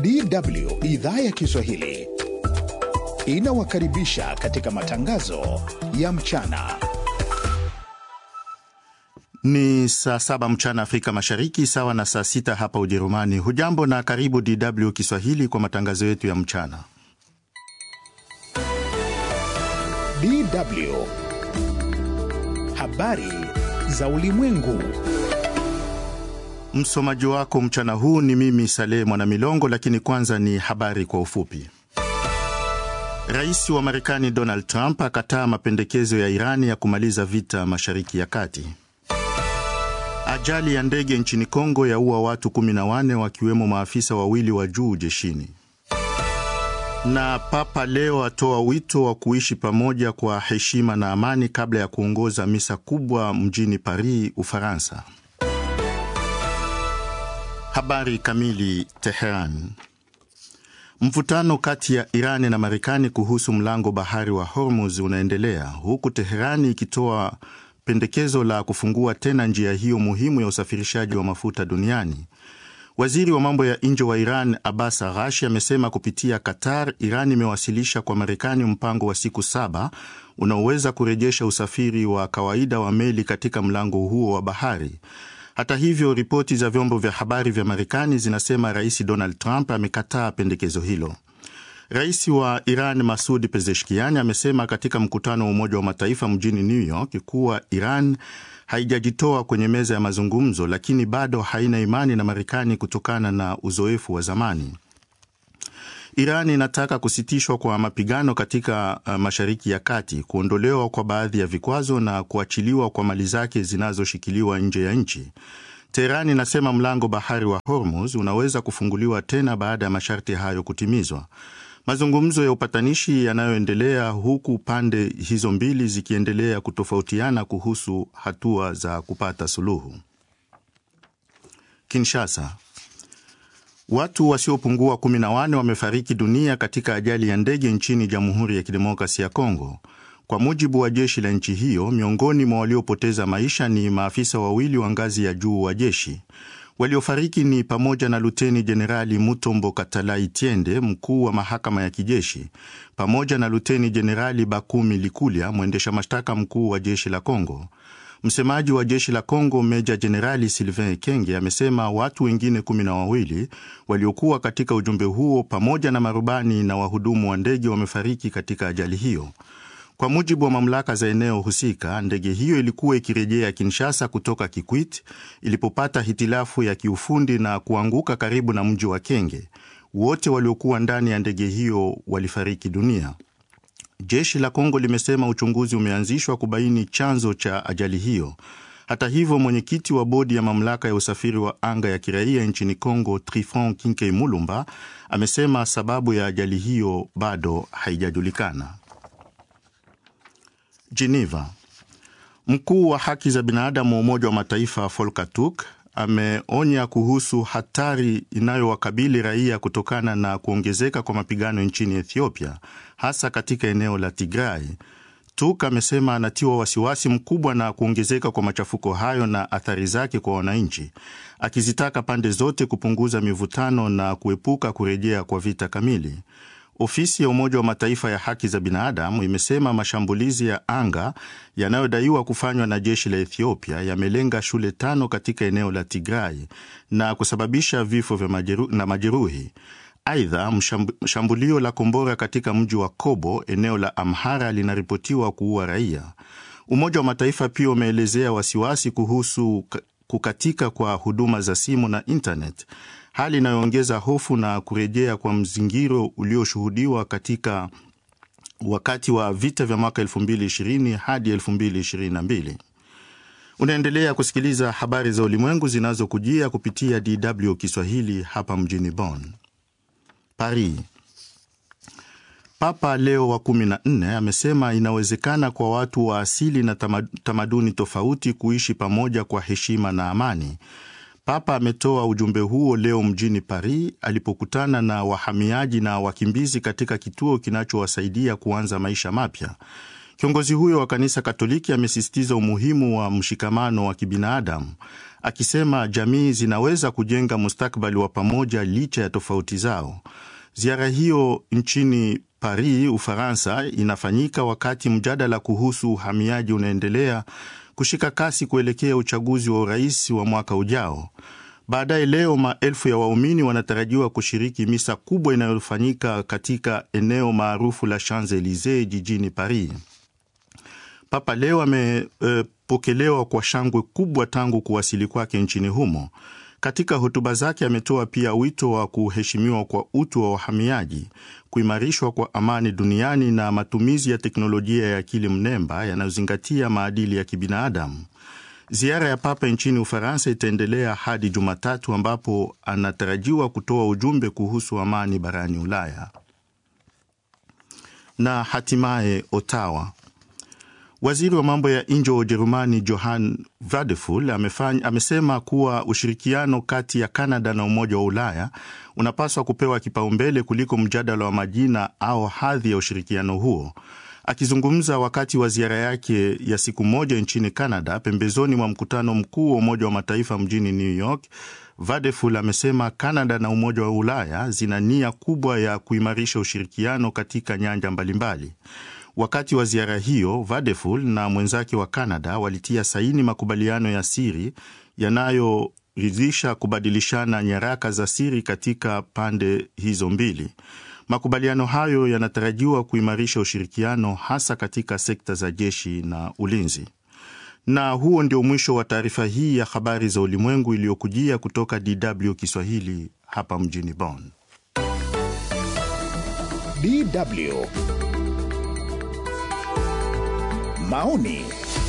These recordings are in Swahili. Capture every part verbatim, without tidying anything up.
D W idhaa ya Kiswahili inawakaribisha katika matangazo ya mchana. Ni saa saba mchana Afrika Mashariki, sawa na saa sita hapa Ujerumani. Hujambo na karibu D W Kiswahili kwa matangazo yetu ya mchana. D W habari za ulimwengu. Msomaji wako mchana huu ni mimi Saleh Mwanamilongo, lakini kwanza ni habari kwa ufupi. Rais wa Marekani Donald Trump akataa mapendekezo ya Irani ya kumaliza vita Mashariki ya Kati. Ajali ya ndege nchini Kongo yaua watu kumi na wanne wakiwemo maafisa wawili wa juu jeshini. Na Papa Leo atoa wito wa kuishi pamoja kwa heshima na amani kabla ya kuongoza misa kubwa mjini Paris, Ufaransa. Habari kamili. Teheran. Mvutano kati ya Irani na Marekani kuhusu mlango bahari wa Hormuz unaendelea, huku Teherani ikitoa pendekezo la kufungua tena njia hiyo muhimu ya usafirishaji wa mafuta duniani. Waziri wa mambo ya nje wa Iran Abbas Araghchi amesema kupitia Qatar, Iran imewasilisha kwa Marekani mpango wa siku saba unaoweza kurejesha usafiri wa kawaida wa meli katika mlango huo wa bahari. Hata hivyo, ripoti za vyombo vya habari vya Marekani zinasema Rais Donald Trump amekataa pendekezo hilo. Rais wa Iran Masoud Pezeshkian amesema katika mkutano wa Umoja wa Mataifa mjini New York kuwa Iran haijajitoa kwenye meza ya mazungumzo, lakini bado haina imani na Marekani kutokana na uzoefu wa zamani. Iran inataka kusitishwa kwa mapigano katika uh, Mashariki ya Kati, kuondolewa kwa baadhi ya vikwazo na kuachiliwa kwa mali zake zinazoshikiliwa nje ya nchi. Tehran inasema mlango bahari wa Hormuz unaweza kufunguliwa tena baada ya masharti hayo kutimizwa. Mazungumzo ya upatanishi yanayoendelea, huku pande hizo mbili zikiendelea kutofautiana kuhusu hatua za kupata suluhu. Kinshasa. Watu wasiopungua kumi na wanne wamefariki dunia katika ajali ya ndege nchini Jamhuri ya Kidemokrasia ya Kongo. Kwa mujibu wa jeshi la nchi hiyo, miongoni mwa waliopoteza maisha ni maafisa wawili wa ngazi ya juu wa jeshi. Waliofariki ni pamoja na Luteni Jenerali Mutombo Katalai Tiende, mkuu wa mahakama ya kijeshi, pamoja na Luteni Jenerali Bakumi Likulia, mwendesha mashtaka mkuu wa jeshi la Kongo. Msemaji wa jeshi la Kongo, Meja Jenerali Sylvain Ekenge, amesema watu wengine kumi na wawili waliokuwa katika ujumbe huo pamoja na marubani na wahudumu wa ndege wamefariki katika ajali hiyo. Kwa mujibu wa mamlaka za eneo husika, ndege hiyo ilikuwa ikirejea Kinshasa kutoka Kikwit ilipopata hitilafu ya kiufundi na kuanguka karibu na mji wa Kenge. Wote waliokuwa ndani ya ndege hiyo walifariki dunia. Jeshi la Kongo limesema uchunguzi umeanzishwa kubaini chanzo cha ajali hiyo. Hata hivyo, mwenyekiti wa bodi ya mamlaka ya usafiri wa anga ya kiraia nchini Kongo, Trifon Kinkei Mulumba, amesema sababu ya ajali hiyo bado haijajulikana. Geneva. Mkuu wa haki za binadamu wa Umoja wa Mataifa Volker Turk ameonya kuhusu hatari inayowakabili raia kutokana na kuongezeka kwa mapigano nchini Ethiopia, hasa katika eneo la Tigray. Turk amesema anatiwa wasiwasi mkubwa na kuongezeka kwa machafuko hayo na athari zake kwa wananchi, akizitaka pande zote kupunguza mivutano na kuepuka kurejea kwa vita kamili. Ofisi ya Umoja wa Mataifa ya haki za binadamu imesema mashambulizi ya anga yanayodaiwa kufanywa na jeshi la Ethiopia yamelenga shule tano katika eneo la Tigray na kusababisha vifo vya majeru, na majeruhi. Aidha, shambulio la kombora katika mji wa Kobo, eneo la Amhara, linaripotiwa kuua raia. Umoja wa Mataifa pia umeelezea wasiwasi kuhusu kukatika kwa huduma za simu na internet, hali inayoongeza hofu na kurejea kwa mzingiro ulioshuhudiwa katika wakati wa vita vya mwaka elfu mbili ishirini hadi elfu mbili ishirini na mbili. Unaendelea kusikiliza habari za ulimwengu zinazokujia kupitia D W Kiswahili hapa mjini Bonn. Paris. Papa Leo wa kumi na nne amesema inawezekana kwa watu wa asili na tamaduni tofauti kuishi pamoja kwa heshima na amani. Papa ametoa ujumbe huo leo mjini Paris alipokutana na wahamiaji na wakimbizi katika kituo kinachowasaidia kuanza maisha mapya. Kiongozi huyo wa kanisa Katoliki amesisitiza umuhimu wa mshikamano wa kibinadamu, akisema jamii zinaweza kujenga mustakabali wa pamoja licha ya tofauti zao. Ziara hiyo nchini Paris, Ufaransa, inafanyika wakati mjadala kuhusu uhamiaji unaendelea kushika kasi kuelekea uchaguzi wa urais wa mwaka ujao. Baadaye leo maelfu ya waumini wanatarajiwa kushiriki misa kubwa inayofanyika katika eneo maarufu la Champs-Elysees jijini Paris. Papa leo amepokelewa e, kwa shangwe kubwa tangu kuwasili kwake nchini humo. Katika hotuba zake ametoa pia wito wa kuheshimiwa kwa utu wa wahamiaji, kuimarishwa kwa amani duniani na matumizi ya teknolojia ya akili mnemba yanayozingatia maadili ya kibinadamu. Ziara ya Papa nchini Ufaransa itaendelea hadi Jumatatu ambapo anatarajiwa kutoa ujumbe kuhusu amani barani Ulaya. Na hatimaye Ottawa. Waziri wa mambo ya nje wa Ujerumani Johann Wadephul amefanya, amesema kuwa ushirikiano kati ya Kanada na Umoja wa Ulaya unapaswa kupewa kipaumbele kuliko mjadala wa majina au hadhi ya ushirikiano huo. Akizungumza wakati wa ziara yake ya siku moja nchini Kanada pembezoni mwa mkutano mkuu wa Umoja wa Mataifa mjini New York, Wadephul amesema Kanada na Umoja wa Ulaya zina nia kubwa ya kuimarisha ushirikiano katika nyanja mbalimbali. Wakati wa ziara hiyo, Wadephul na mwenzake wa Kanada walitia saini makubaliano ya siri yanayoridhisha kubadilishana nyaraka za siri katika pande hizo mbili. Makubaliano hayo yanatarajiwa kuimarisha ushirikiano hasa katika sekta za jeshi na ulinzi. Na huo ndio mwisho wa taarifa hii ya habari za ulimwengu iliyokujia kutoka D W Kiswahili hapa mjini Bonn. D W Maoni.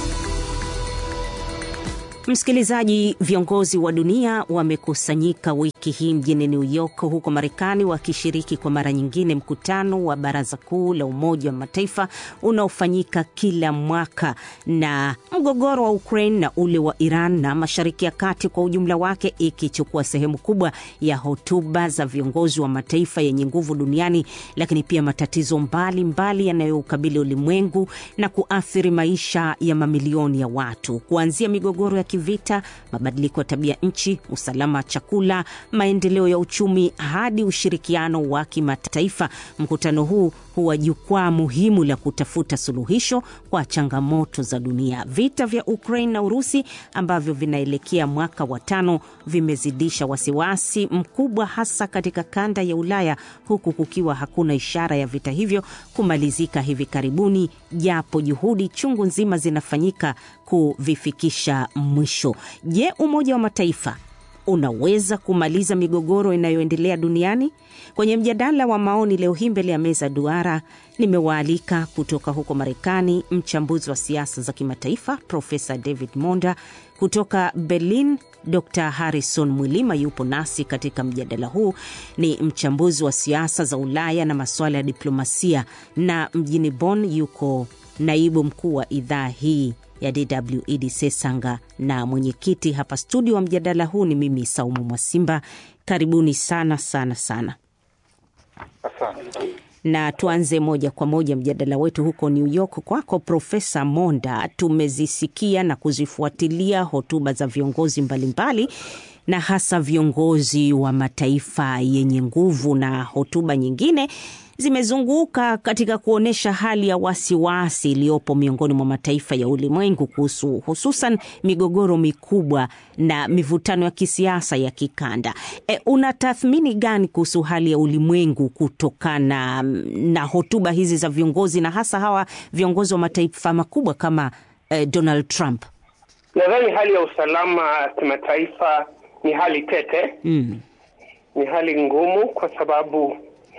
Msikilizaji, viongozi wa dunia wamekusanyika wiki hii mjini New York huko Marekani wakishiriki kwa mara nyingine mkutano wa Baraza Kuu la Umoja wa Mataifa unaofanyika kila mwaka, na mgogoro wa Ukraine na ule wa Iran na Mashariki ya Kati kwa ujumla wake ikichukua sehemu kubwa ya hotuba za viongozi wa mataifa yenye nguvu duniani, lakini pia matatizo mbalimbali yanayokabili ulimwengu na kuathiri maisha ya mamilioni ya watu, kuanzia migogoro ya kivita, mabadiliko ya tabia nchi, usalama wa chakula, maendeleo ya uchumi hadi ushirikiano wa kimataifa. Mkutano huu huwa jukwaa muhimu la kutafuta suluhisho kwa changamoto za dunia. Vita vya Ukraine na Urusi ambavyo vinaelekea mwaka wa tano vimezidisha wasiwasi mkubwa hasa katika kanda ya Ulaya, huku kukiwa hakuna ishara ya vita hivyo kumalizika hivi karibuni, japo juhudi chungu nzima zinafanyika kuvifikisha mwisho. Je, Umoja wa Mataifa unaweza kumaliza migogoro inayoendelea duniani? Kwenye mjadala wa maoni leo hii mbele ya meza duara nimewaalika kutoka huko Marekani mchambuzi wa siasa za kimataifa Profesa David Monda, kutoka Berlin Doctor Harrison Mwilima yupo nasi katika mjadala huu, ni mchambuzi wa siasa za Ulaya na masuala ya diplomasia, na mjini Bonn yuko naibu mkuu wa idhaa hii ya D W Edie Sesanga, na mwenyekiti hapa studio wa mjadala huu ni mimi Saumu Mwasimba. Karibuni sana sana sana. Asante. Na tuanze moja kwa moja mjadala wetu huko New York kwako Profesa Monda. Tumezisikia na kuzifuatilia hotuba za viongozi mbalimbali na hasa viongozi wa mataifa yenye nguvu, na hotuba nyingine zimezunguka katika kuonesha hali ya wasiwasi iliyopo miongoni mwa mataifa ya ulimwengu kuhusu hususan migogoro mikubwa na mivutano ya kisiasa ya kikanda. E, unatathmini gani kuhusu hali ya ulimwengu kutokana na hotuba hizi za viongozi na hasa hawa viongozi wa mataifa makubwa kama eh, Donald Trump? Nadhani hali ya usalama kimataifa ni hali tete. Mm. Ni hali ngumu kwa sababu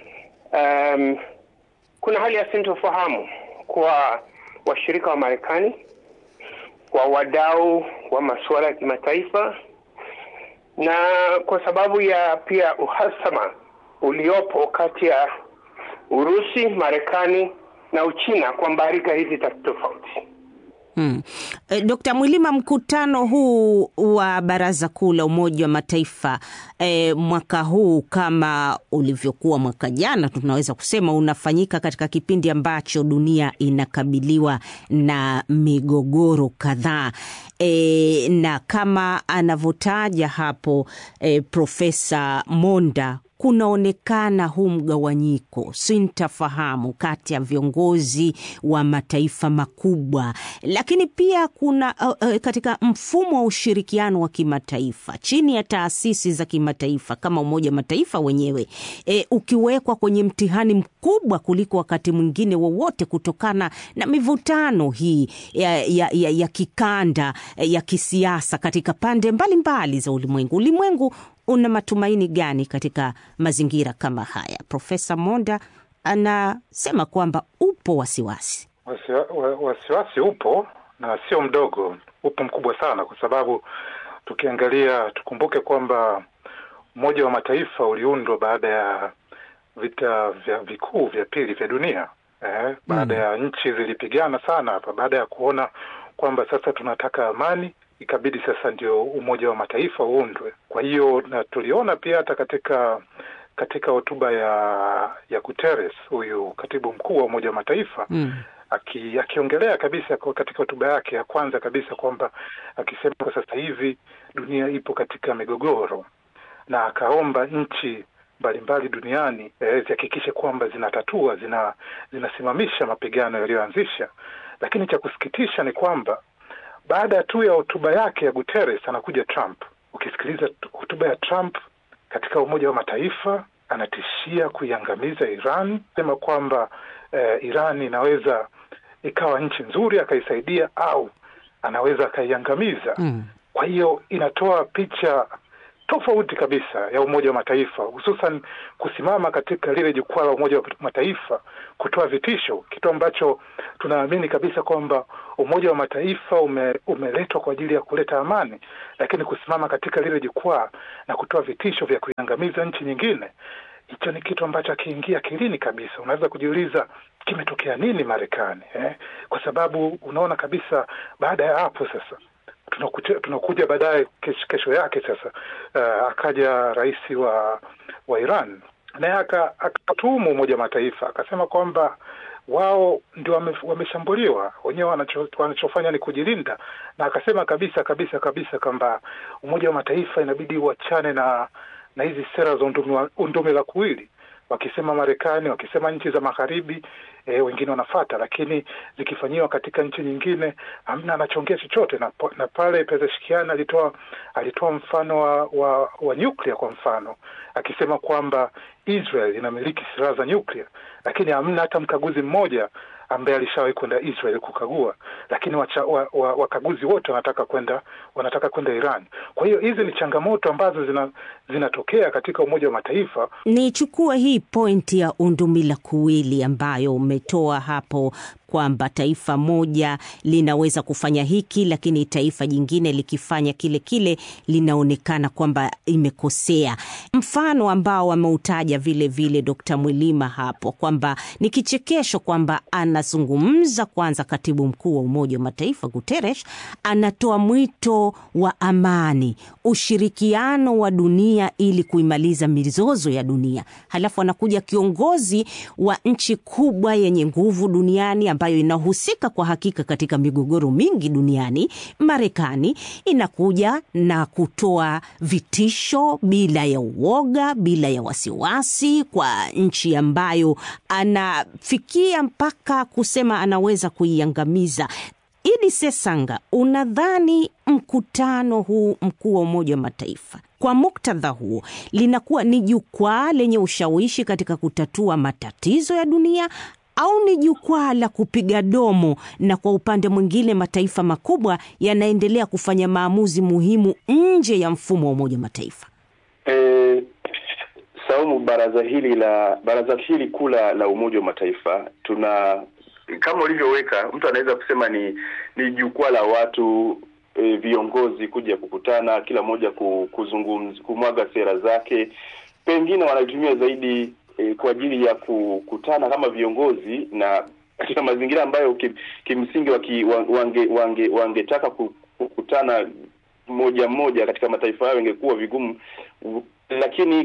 Um, kuna hali ya sintofahamu kwa washirika wa Marekani, kwa wadau wa masuala ya kimataifa, na kwa sababu ya pia uhasama uliopo kati ya Urusi, Marekani na Uchina kwa mbarika hizi tofauti. Hmm. E, Dokta Mwilima, mkutano huu wa Baraza Kuu la Umoja wa Mataifa e, mwaka huu kama ulivyokuwa mwaka jana, tunaweza kusema unafanyika katika kipindi ambacho dunia inakabiliwa na migogoro kadhaa. e, na kama anavyotaja hapo e, Profesa Monda, kunaonekana huu mgawanyiko, sintafahamu kati ya viongozi wa mataifa makubwa, lakini pia kuna uh, uh, katika mfumo wa ushirikiano wa kimataifa chini ya taasisi za kimataifa kama Umoja wa Mataifa wenyewe, e, ukiwekwa kwenye mtihani mkubwa kuliko wakati mwingine wowote kutokana na mivutano hii ya, ya, ya, ya kikanda ya kisiasa katika pande mbalimbali mbali za ulimwengu. Ulimwengu una matumaini gani katika mazingira kama haya? Profesa Monda anasema kwamba upo wasiwasi. Wasiwasi upo na sio mdogo, upo mkubwa sana, kwa sababu tukiangalia, tukumbuke kwamba Umoja wa Mataifa uliundwa baada ya vita vya vikuu vya pili vya dunia. Eh, baada mm. ya nchi zilipigana sana hapa, baada ya kuona kwamba sasa tunataka amani, ikabidi sasa ndio Umoja wa Mataifa uundwe. Kwa hiyo na tuliona pia hata katika katika hotuba ya ya Guterres, huyu katibu mkuu wa Umoja wa Mataifa, mm. aki akiongelea kabisa katika hotuba yake ya kwanza kabisa kwamba akisema kwa sasa hivi dunia ipo katika migogoro, na akaomba nchi mbalimbali duniani eh, zihakikishe kwamba zinatatua, zina zinasimamisha mapigano yaliyoanzisha. Lakini cha kusikitisha ni kwamba baada tu ya hotuba yake ya Guterres anakuja Trump. Ukisikiliza hotuba ya Trump katika Umoja wa Mataifa, anatishia kuiangamiza Iran, sema kwamba eh, Iran inaweza ikawa nchi nzuri akaisaidia, au anaweza akaiangamiza. Mm. Kwa hiyo inatoa picha tofauti kabisa ya Umoja wa Mataifa, hususan kusimama katika lile jukwaa la Umoja wa Mataifa kutoa vitisho, kitu ambacho tunaamini kabisa kwamba Umoja wa Mataifa ume, umeletwa kwa ajili ya kuleta amani, lakini kusimama katika lile jukwaa na kutoa vitisho vya kuiangamiza nchi nyingine, hicho ni kitu ambacho akiingia kilini kabisa. Unaweza kujiuliza kimetokea nini Marekani, eh? Kwa sababu unaona kabisa baada ya hapo sasa tunakuja, tunakuja baadaye kesho, kesho yake sasa uh, akaja rais wa wa Iran, naye akatuhumu Umoja wa Mataifa, akasema kwamba wao ndio wame, wameshambuliwa, wenyewe wanacho, wanachofanya ni kujilinda, na akasema kabisa kabisa kabisa kwamba Umoja wa Mataifa inabidi uachane na na hizi sera za undumi la kuwili, wakisema Marekani, wakisema nchi za magharibi, e, wengine wanafuata, lakini zikifanyiwa katika nchi nyingine hamna anachongea chochote. Na, na pale Pezeshkian alitoa alitoa mfano wa wa, wa nyuklia, kwa mfano akisema kwamba Israel inamiliki silaha za nyuklia, lakini hamna hata mkaguzi mmoja ambaye alishawahi kwenda Israel kukagua, lakini wacha, wa, wa, wakaguzi wote wanataka kwenda wanataka kwenda Iran. Kwa hiyo hizi ni changamoto ambazo zina zinatokea katika Umoja wa Mataifa. Nichukue hii point ya undumila kuwili ambayo umetoa hapo, kwamba taifa moja linaweza kufanya hiki lakini taifa jingine likifanya kile kile linaonekana kwamba imekosea. Mfano ambao ameutaja vile vile Dokta Mwilima hapo, kwamba ni kichekesho kwamba anazungumza kwanza katibu mkuu wa Umoja wa Mataifa Guterres, anatoa mwito wa amani, ushirikiano wa dunia ili kuimaliza mizozo ya dunia. Halafu anakuja kiongozi wa nchi kubwa yenye nguvu duniani ambayo inahusika kwa hakika katika migogoro mingi duniani, Marekani, inakuja na kutoa vitisho bila ya uoga, bila ya wasiwasi kwa nchi ambayo anafikia mpaka kusema anaweza kuiangamiza. Idi Sesanga, unadhani mkutano huu mkuu wa Umoja wa Mataifa kwa muktadha huo linakuwa ni jukwaa lenye ushawishi katika kutatua matatizo ya dunia, au ni jukwaa la kupiga domo na kwa upande mwingine mataifa makubwa yanaendelea kufanya maamuzi muhimu nje ya mfumo wa Umoja wa Mataifa? Eh, Saumu, baraza hili la baraza hili kula la Umoja wa Mataifa, tuna kama ulivyoweka, mtu anaweza kusema ni ni jukwaa la watu, e, viongozi kuja kukutana, kila mmoja kuzungumza, kumwaga sera zake. Pengine wanatumia zaidi e, kwa ajili ya kukutana kama viongozi, na katika mazingira ambayo kim, kimsingi waki, wange wange wangetaka kukutana moja moja katika mataifa yao ingekuwa vigumu. Lakini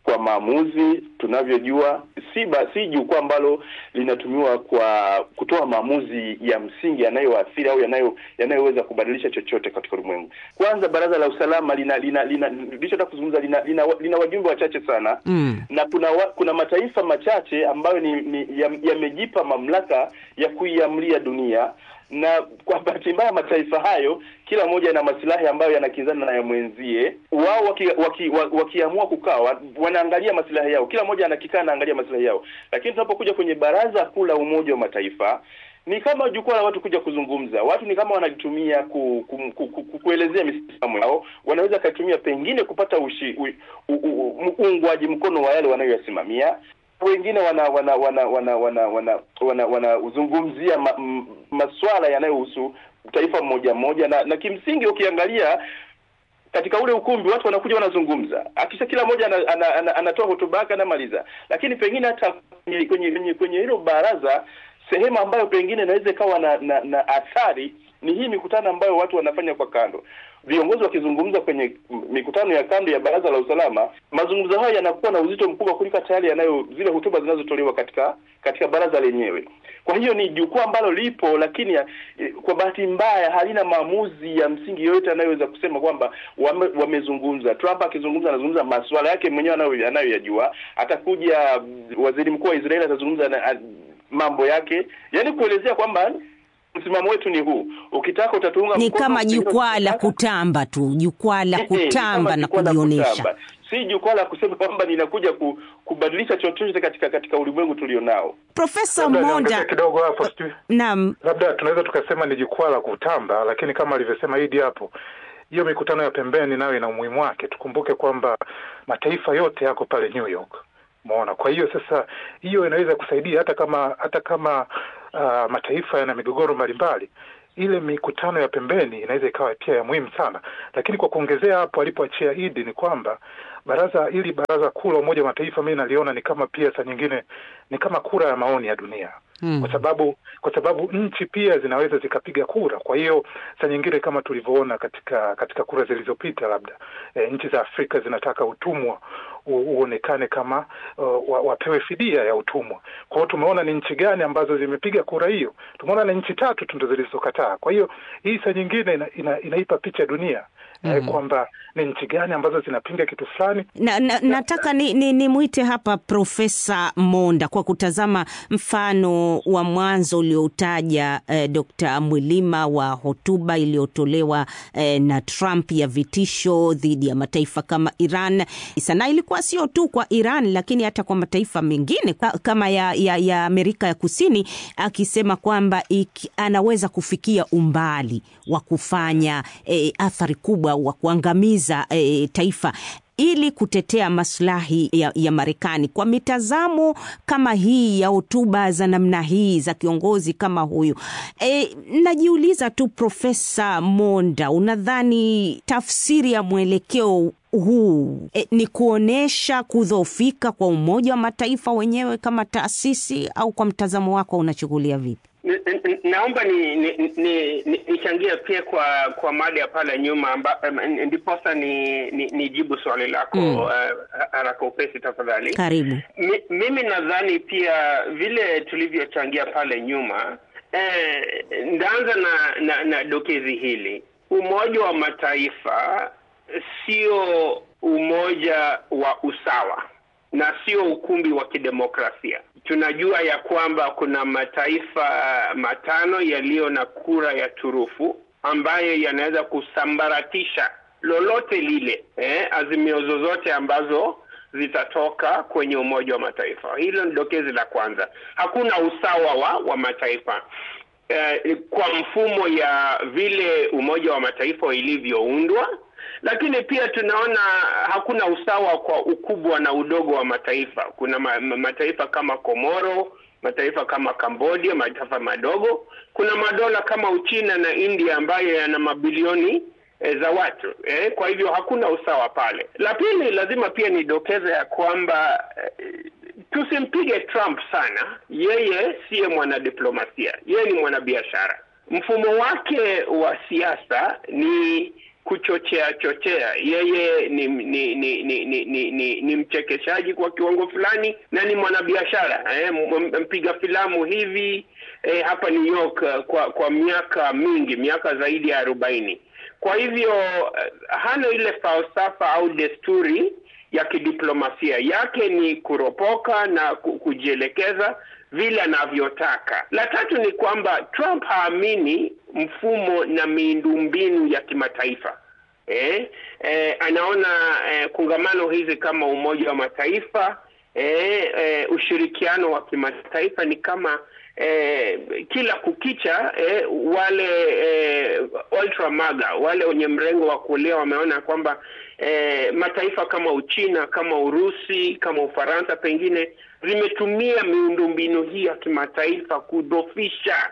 kwa maamuzi. Tunavyojua si si jukwaa ambalo linatumiwa kwa kutoa maamuzi ya msingi yanayoathiri au yanayo yanayoweza kubadilisha chochote katika ulimwengu. Kwanza, Baraza la Usalama lina lina lina ndicho kuzungumza lina, lina, lina wajumbe wachache sana mm. na kuna wa, kuna mataifa machache ambayo ni, ni yamejipa ya mamlaka ya kuiamlia dunia, na kwa bahati mbaya mataifa hayo kila moja na maslahi ambayo yanakinzana na ya mwenzie. Wao wakiamua waki, waki, waki kukaa wanaangalia maslahi yao, kila moja anakikaa anaangalia maslahi yao. Lakini tunapokuja kwenye Baraza Kuu la Umoja wa Mataifa, ni kama jukwaa la watu kuja kuzungumza. Watu ni kama wanalitumia ku, ku, ku, ku, ku, kuelezea misimamo yao. Wanaweza kutumia pengine kupata ushi, u, u, u, uungwaji mkono wa yale wanayoyasimamia. Wengine wana wana wana wana wana wana wana wanazungumzia ma, m, masuala yanayohusu taifa moja moja, na, na kimsingi ukiangalia katika ule ukumbi watu wanakuja wanazungumza, akisha kila mmoja anatoa ana, ana, ana hotuba yake anamaliza. Lakini pengine hata kwenye kwenye kwenye hilo baraza, sehemu ambayo pengine inaweza ikawa na, na, na athari ni hii mikutano ambayo watu wanafanya kwa kando. Viongozi wakizungumza kwenye mikutano ya kando ya Baraza la Usalama, mazungumzo haya yanakuwa na uzito mkubwa kuliko tayari yanayo zile hotuba zinazotolewa katika katika baraza lenyewe. Kwa hiyo ni jukwaa ambalo lipo, lakini ya, kwa bahati mbaya halina maamuzi ya msingi yoyote anayoweza kusema kwamba wame, wamezungumza. Trump akizungumza anazungumza masuala yake mwenyewe anayo anayoyajua. Atakuja waziri mkuu wa Israeli atazungumza na mambo yake, yaani kuelezea kwamba msimamo wetu ni huu. Ukitaka utatunga ni kama jukwaa la kutamba tu, jukwaa la kutamba na kujionyesha. Si jukwaa la kusema kwamba ninakuja ku, kubadilisha chochote katika katika ulimwengu tulionao. Profesa Monda kidogo hapo uh, naam, labda tunaweza tukasema ni jukwaa la kutamba, lakini kama alivyosema Idi hapo, hiyo mikutano ya pembeni nayo ina umuhimu wake. Tukumbuke kwamba mataifa yote yako pale New York. Umeona? Kwa hiyo sasa hiyo inaweza kusaidia hata kama hata kama uh, mataifa yana migogoro mbalimbali, ile mikutano ya pembeni inaweza ikawa pia ya muhimu sana. Lakini kwa kuongezea hapo alipoachia Idi ni kwamba baraza ili baraza kuu la Umoja wa Mataifa mimi naliona ni kama pia saa nyingine ni kama kura ya maoni ya dunia. Hmm. Kwa sababu kwa sababu nchi pia zinaweza zikapiga kura. Kwa hiyo saa nyingine kama tulivyoona katika katika kura zilizopita, labda e, nchi za Afrika zinataka utumwa uonekane kama uh, wapewe fidia ya utumwa. Kwa hiyo tumeona ni nchi gani ambazo zimepiga kura hiyo. Tumeona ni nchi tatu tu ndo zilizokataa. Kwa hiyo hii saa nyingine ina, ina, inaipa picha dunia mm-hmm. eh, kwamba ni nchi gani ambazo zinapinga kitu fulani. Na, na, nataka ni, ni, ni muite hapa Profesa Monda kwa kutazama mfano wa mwanzo ulioutaja eh, Dokta Mwilima wa hotuba iliyotolewa eh, na Trump ya vitisho dhidi ya mataifa kama Iran. Sana ilikuwa sio tu kwa Iran lakini hata kwa mataifa mengine kama ya, ya, ya Amerika ya Kusini, akisema kwamba iki, anaweza kufikia umbali wa kufanya eh, athari kubwa wa kuangamiza eh, taifa ili kutetea maslahi ya, ya Marekani. Kwa mitazamo kama hii ya hotuba za namna hii za kiongozi kama huyu, e, najiuliza tu Profesa Monda, unadhani tafsiri ya mwelekeo huu e, ni kuonesha kudhoofika kwa Umoja wa Mataifa wenyewe kama taasisi, au kwa mtazamo wako unachukulia vipi? Naomba ni ni nichangie ni, ni pia kwa kwa mada ya pale nyuma, ndiposa ni nijibu ni swali lako mm. uh, haraka upesi tafadhali. Karibu. Mi, mimi nadhani pia vile tulivyochangia pale nyuma, eh, ndaanza na, na na dokezi hili. Umoja wa Mataifa sio umoja wa usawa na sio ukumbi wa kidemokrasia. Tunajua ya kwamba kuna mataifa matano yaliyo na kura ya turufu ambayo yanaweza kusambaratisha lolote lile, eh, azimio zozote ambazo zitatoka kwenye Umoja wa Mataifa. Hilo ni dokezi la kwanza. Hakuna usawa wa, wa mataifa. Eh, kwa mfumo ya vile Umoja wa Mataifa ilivyoundwa, lakini pia tunaona hakuna usawa kwa ukubwa na udogo wa mataifa. Kuna ma, ma, mataifa kama Komoro, mataifa kama Cambodia, mataifa madogo. Kuna madola kama Uchina na India ambayo yana mabilioni e, za watu. Eh, kwa hivyo hakuna usawa pale. La pili, lazima pia nidokeze ya kwamba e, tusimpige Trump sana. Yeye siye mwanadiplomasia. Yeye ni mwanabiashara. Mfumo wake wa siasa ni kuchochea chochea. Yeye ni ni ni ni ni, ni, ni, ni mchekeshaji kwa kiwango fulani na ni mwanabiashara eh, mpiga filamu hivi eh, hapa New York kwa kwa miaka mingi, miaka zaidi ya arobaini. Kwa hivyo hana ile falsafa au desturi ya kidiplomasia. Yake ni kuropoka na kujielekeza vile anavyotaka. La tatu ni kwamba Trump haamini mfumo na miundombinu ya kimataifa. Eh, eh, anaona eh, kungamano hizi kama Umoja wa Mataifa, eh, eh, ushirikiano wa kimataifa ni kama eh, kila kukicha eh, wale eh, ultra maga, wale wenye mrengo wa kulia wameona kwamba eh, mataifa kama Uchina, kama Urusi, kama Ufaransa pengine zimetumia miundombinu hii ya kimataifa kudhoofisha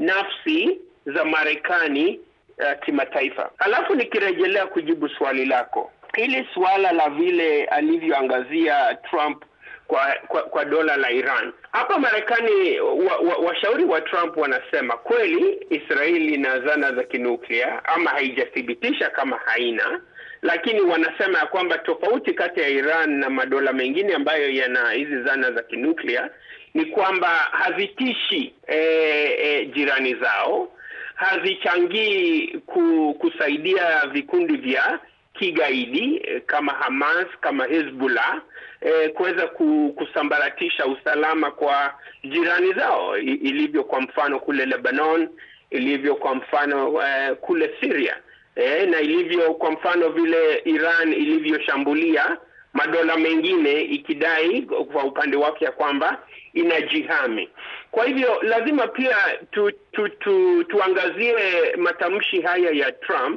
nafsi za Marekani uh, kimataifa. Alafu nikirejelea kujibu swali lako, hili swala la vile alivyoangazia Trump kwa kwa, kwa dola la Iran. Hapa Marekani washauri wa, wa, wa Trump wanasema kweli Israeli ina zana za kinuklia, ama haijathibitisha kama haina, lakini wanasema ya kwamba tofauti kati ya Iran na madola mengine ambayo yana hizi zana za kinuklia ni kwamba hazitishi e, e, jirani zao, hazichangii ku, kusaidia vikundi vya kigaidi e, kama Hamas, kama Hezbollah e, kuweza kusambaratisha usalama kwa jirani zao, ilivyo kwa mfano kule Lebanon, ilivyo kwa mfano e, kule Syria. E, na ilivyo kwa mfano vile Iran ilivyoshambulia madola mengine ikidai kwa upande wake ya kwamba inajihami. Kwa hivyo lazima pia tu, tu, tu, tuangazie matamshi haya ya Trump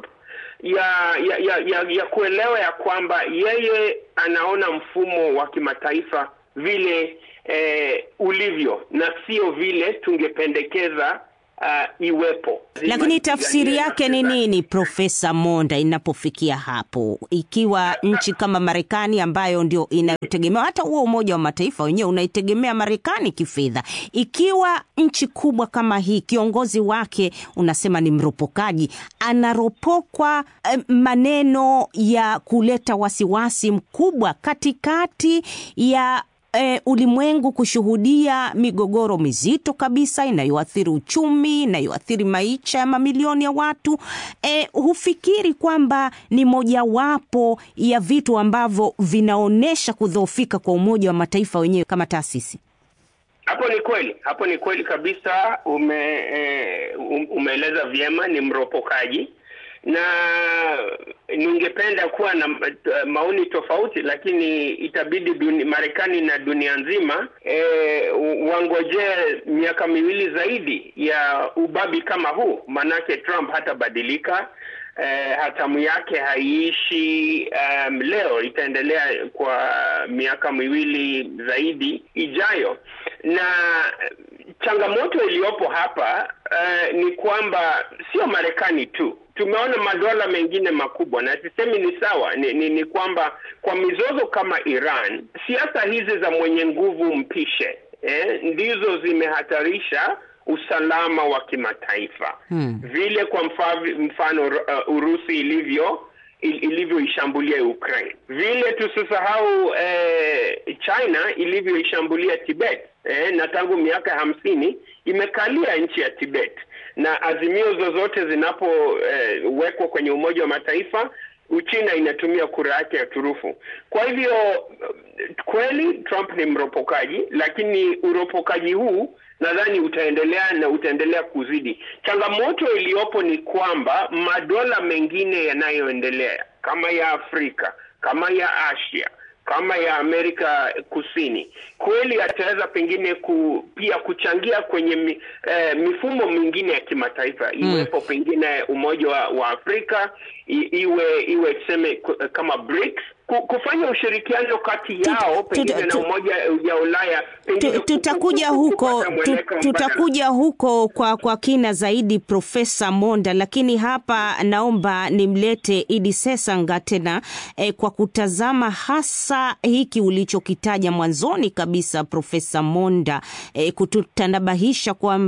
ya ya, ya, ya, ya kuelewa ya kwamba yeye anaona mfumo wa kimataifa vile eh, ulivyo na sio vile tungependekeza Uh, iwepo. Lakini tafsiri yake ni nini, Profesa Monda, inapofikia hapo, ikiwa nchi kama Marekani ambayo ndio inayotegemea, hata huo Umoja wa Mataifa wenyewe unaitegemea Marekani kifedha, ikiwa nchi kubwa kama hii kiongozi wake unasema ni mropokaji, anaropokwa eh, maneno ya kuleta wasiwasi mkubwa katikati ya E, ulimwengu kushuhudia migogoro mizito kabisa inayoathiri uchumi, inayoathiri maisha ya mamilioni ya watu, e, hufikiri kwamba ni mojawapo ya vitu ambavyo vinaonesha kudhoofika kwa Umoja wa Mataifa wenyewe kama taasisi? Hapo ni kweli, hapo ni kweli kabisa. Ume e, umeeleza vyema, ni mropokaji. Na ningependa kuwa na maoni tofauti, lakini itabidi duni, Marekani na dunia nzima e, wangoje miaka miwili zaidi ya ubabi kama huu, manake Trump hatabadilika. E, hatamu yake haiishi um, leo, itaendelea kwa miaka miwili zaidi ijayo. Na changamoto iliyopo hapa uh, ni kwamba sio Marekani tu. Tumeona madola mengine makubwa, na sisemi ni sawa, ni, ni, ni kwamba kwa mizozo kama Iran, siasa hizi za mwenye nguvu mpishe eh, ndizo zimehatarisha usalama wa kimataifa. Hmm. Vile kwa mfano uh, Urusi ilivyo ilivyoishambulia Ukraine. Vile tusisahau eh, China ilivyoishambulia Tibet. Eh, na tangu miaka hamsini imekalia nchi ya Tibet. Na azimio zozote zinapowekwa eh, kwenye Umoja wa Mataifa, Uchina inatumia kura yake ya turufu. Kwa hivyo kweli Trump ni mropokaji, lakini uropokaji huu nadhani utaendelea na utaendelea kuzidi. Changamoto iliyopo ni kwamba madola mengine yanayoendelea kama ya Afrika, kama ya Asia, kama ya Amerika Kusini, kweli ataweza pengine ku, pia kuchangia kwenye mi, eh, mifumo mingine ya kimataifa. Mm. Iwepo pengine Umoja wa, wa Afrika, i, iwe iwe tuseme kama BRICS, kufanya ushirikiano kati yao pengine na Umoja ya Ulaya. Tutakuja huko tutakuja huko kwa kwa kina zaidi, Profesa Monda, lakini hapa naomba nimlete Idi Sesanga tena eh, kwa kutazama hasa hiki ulichokitaja mwanzoni kabisa, Profesa Monda, eh, kututanabahisha kwamba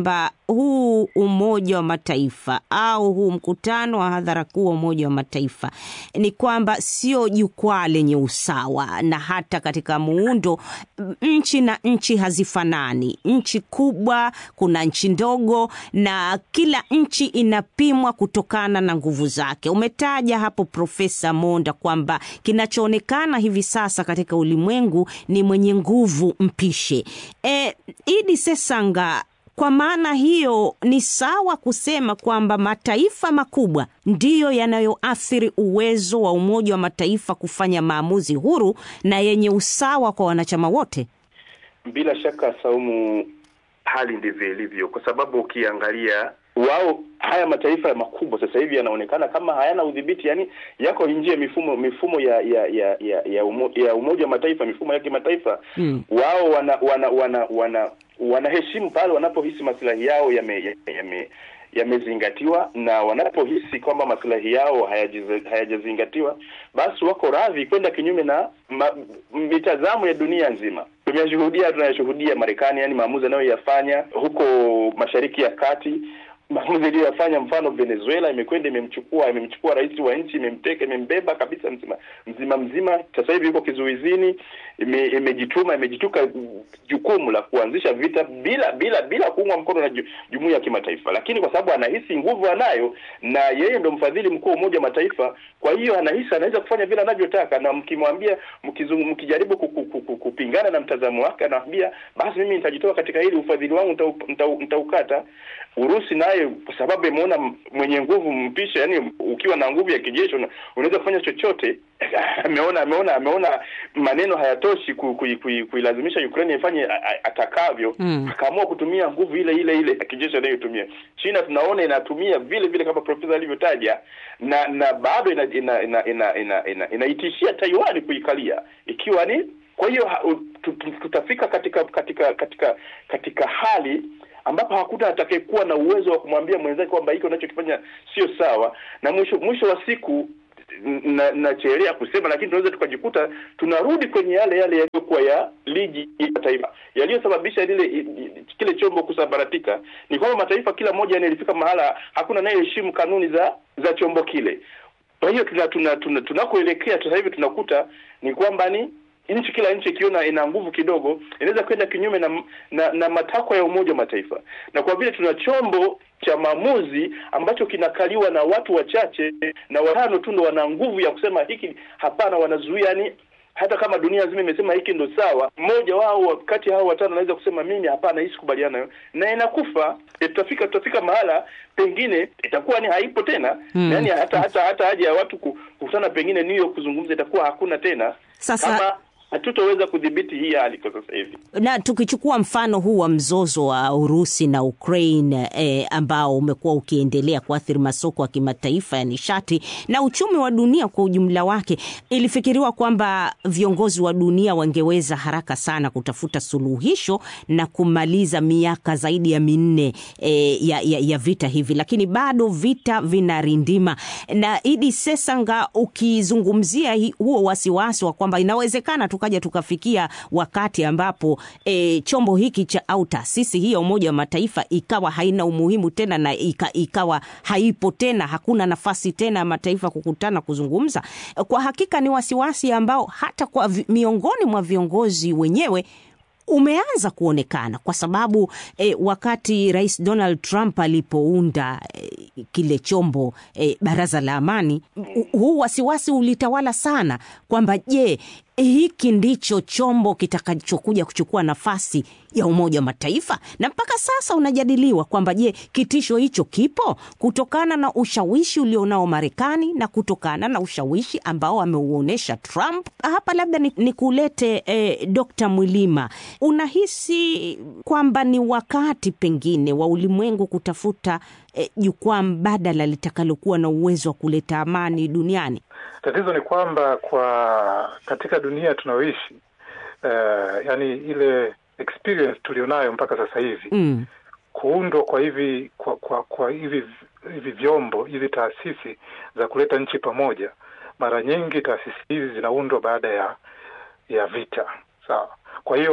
huu Umoja wa Mataifa au huu mkutano wa hadhara kuu wa Umoja wa Mataifa ni kwamba sio jukwaa lenye usawa, na hata katika muundo nchi na nchi hazifanani. Nchi kubwa, kuna nchi ndogo, na kila nchi inapimwa kutokana na nguvu zake. Umetaja hapo Profesa Monda kwamba kinachoonekana hivi sasa katika ulimwengu ni mwenye nguvu mpishe. E, Idi Sesanga, kwa maana hiyo ni sawa kusema kwamba mataifa makubwa ndiyo yanayoathiri uwezo wa Umoja wa Mataifa kufanya maamuzi huru na yenye usawa kwa wanachama wote? Bila shaka Saumu, hali ndivyo ilivyo, kwa sababu ukiangalia wao haya mataifa makubwa sasa hivi yanaonekana kama hayana udhibiti, yani yako nje mifumo mifumo ya ya ya ya, ya, umo, ya Umoja wa Mataifa, mifumo ya kimataifa. Mm. Wao wana wana wana wana wanaheshimu pale wanapohisi maslahi yao yame yame yamezingatiwa, na wanapohisi kwamba maslahi yao hayajazingatiwa, basi wako radhi kwenda kinyume na ma, mitazamo ya dunia nzima. Tumeshuhudia tunayashuhudia Marekani, yani maamuzi anayoyafanya huko Mashariki ya Kati, maamuzi aliyofanya, mfano Venezuela imekwenda imemchukua imemchukua rais wa nchi, imemteka, imembeba kabisa mzima mzima mzima. Sasa hivi yuko kizuizini, imejituma imejituka jukumu la kuanzisha vita bila bila bila kuungwa mkono na jumuiya ya kimataifa, lakini kwa sababu anahisi nguvu anayo na yeye ndo mfadhili mkuu wa Umoja wa Mataifa, kwa hiyo anahisi anaweza kufanya vile anavyotaka, na mkimwambia mkizungu mkijaribu kupingana na mtazamo wake, anawaambia basi mimi nitajitoa katika hili, ufadhili wangu nitaukata. Urusi naye kwa sababu imeona mwenye nguvu mpisha, yani ukiwa na nguvu ya kijeshi unaweza kufanya chochote, ameona ameona ameona maneno hayatoshi kuilazimisha Ukraine ifanye atakavyo, mm. akaamua kutumia nguvu ile ile ile ya kijeshi anayotumia. China tunaona inatumia vile vile kama profesa alivyotaja, na na bado ina ina ina ina, ina, ina inaitishia Taiwan kuikalia, ikiwa ni kwa hiyo tutafika katika katika katika katika hali ambapo hakuna atakayekuwa na uwezo wa kumwambia mwenzake kwamba hiki unachokifanya sio sawa, na mwisho mwisho wa siku na nachelea kusema, lakini tunaweza tukajikuta tunarudi kwenye yale yale yaliyokuwa ya ligi ya taifa yaliyosababisha lile kile chombo kusambaratika. Ni kwamba mataifa kila moja yanalifika mahala hakuna anayeheshimu kanuni za za chombo kile. Kwa hiyo tuna tuna tunakoelekea sasa hivi tunakuta ni kwamba ni nchi kila nchi ikiona ina nguvu kidogo inaweza kwenda kinyume na, na na matakwa ya Umoja wa Mataifa, na kwa vile tuna chombo cha maamuzi ambacho kinakaliwa na watu wachache na watano tu ndio wana nguvu ya kusema hiki hapana, wanazuia, yani hata kama dunia nzima imesema hiki ndio sawa, mmoja wao kati hao watano anaweza kusema mimi hapana, hii sikubaliana, na inakufa. Tutafika tutafika mahala pengine itakuwa ni haipo tena, hmm. yani hata hata hata haja ya watu kukutana pengine niyo kuzungumza itakuwa hakuna tena. Sasa kama hatutaweza kudhibiti hii hali kwa sasa hivi. Na tukichukua mfano huu wa mzozo wa Urusi na Ukraine eh, ambao umekuwa ukiendelea kuathiri masoko ya kimataifa ya nishati na uchumi wa dunia kwa ujumla wake, ilifikiriwa kwamba viongozi wa dunia wangeweza haraka sana kutafuta suluhisho na kumaliza miaka zaidi ya minne eh, ya, ya, ya vita hivi, lakini bado vita vinarindima. Na Idi Sesanga, ukizungumzia huo wasiwasi wa kwamba inawezekana tukaja tukafikia wakati ambapo e, chombo hiki cha au taasisi hii ya Umoja wa Mataifa ikawa haina umuhimu tena na ika, ikawa haipo tena, hakuna nafasi tena mataifa kukutana kuzungumza. Kwa hakika ni wasiwasi ambao hata kwa vi, miongoni mwa viongozi wenyewe umeanza kuonekana, kwa sababu eh, wakati Rais Donald Trump alipounda eh, kile chombo eh, Baraza la Amani, huu wasiwasi ulitawala sana kwamba je, hiki ndicho chombo kitakachokuja kuchukua nafasi ya Umoja wa Mataifa? Na mpaka sasa unajadiliwa kwamba je, kitisho hicho kipo kutokana na ushawishi ulionao Marekani na kutokana na ushawishi ambao ameuonesha Trump. Hapa labda ni, ni kulete eh, Dokta Mwilima, unahisi kwamba ni wakati pengine wa ulimwengu kutafuta jukwaa eh, mbadala litakalokuwa na uwezo wa kuleta amani duniani? Tatizo ni kwamba kwa katika dunia tunaoishi uh, yani ile experience tulionayo mpaka sasa hivi, mm. kuundwa kwa hivi kwa kwa, kwa hivi hivi vyombo, hivi taasisi za kuleta nchi pamoja, mara nyingi taasisi hizi zinaundwa baada ya ya vita. Sawa. Kwa hiyo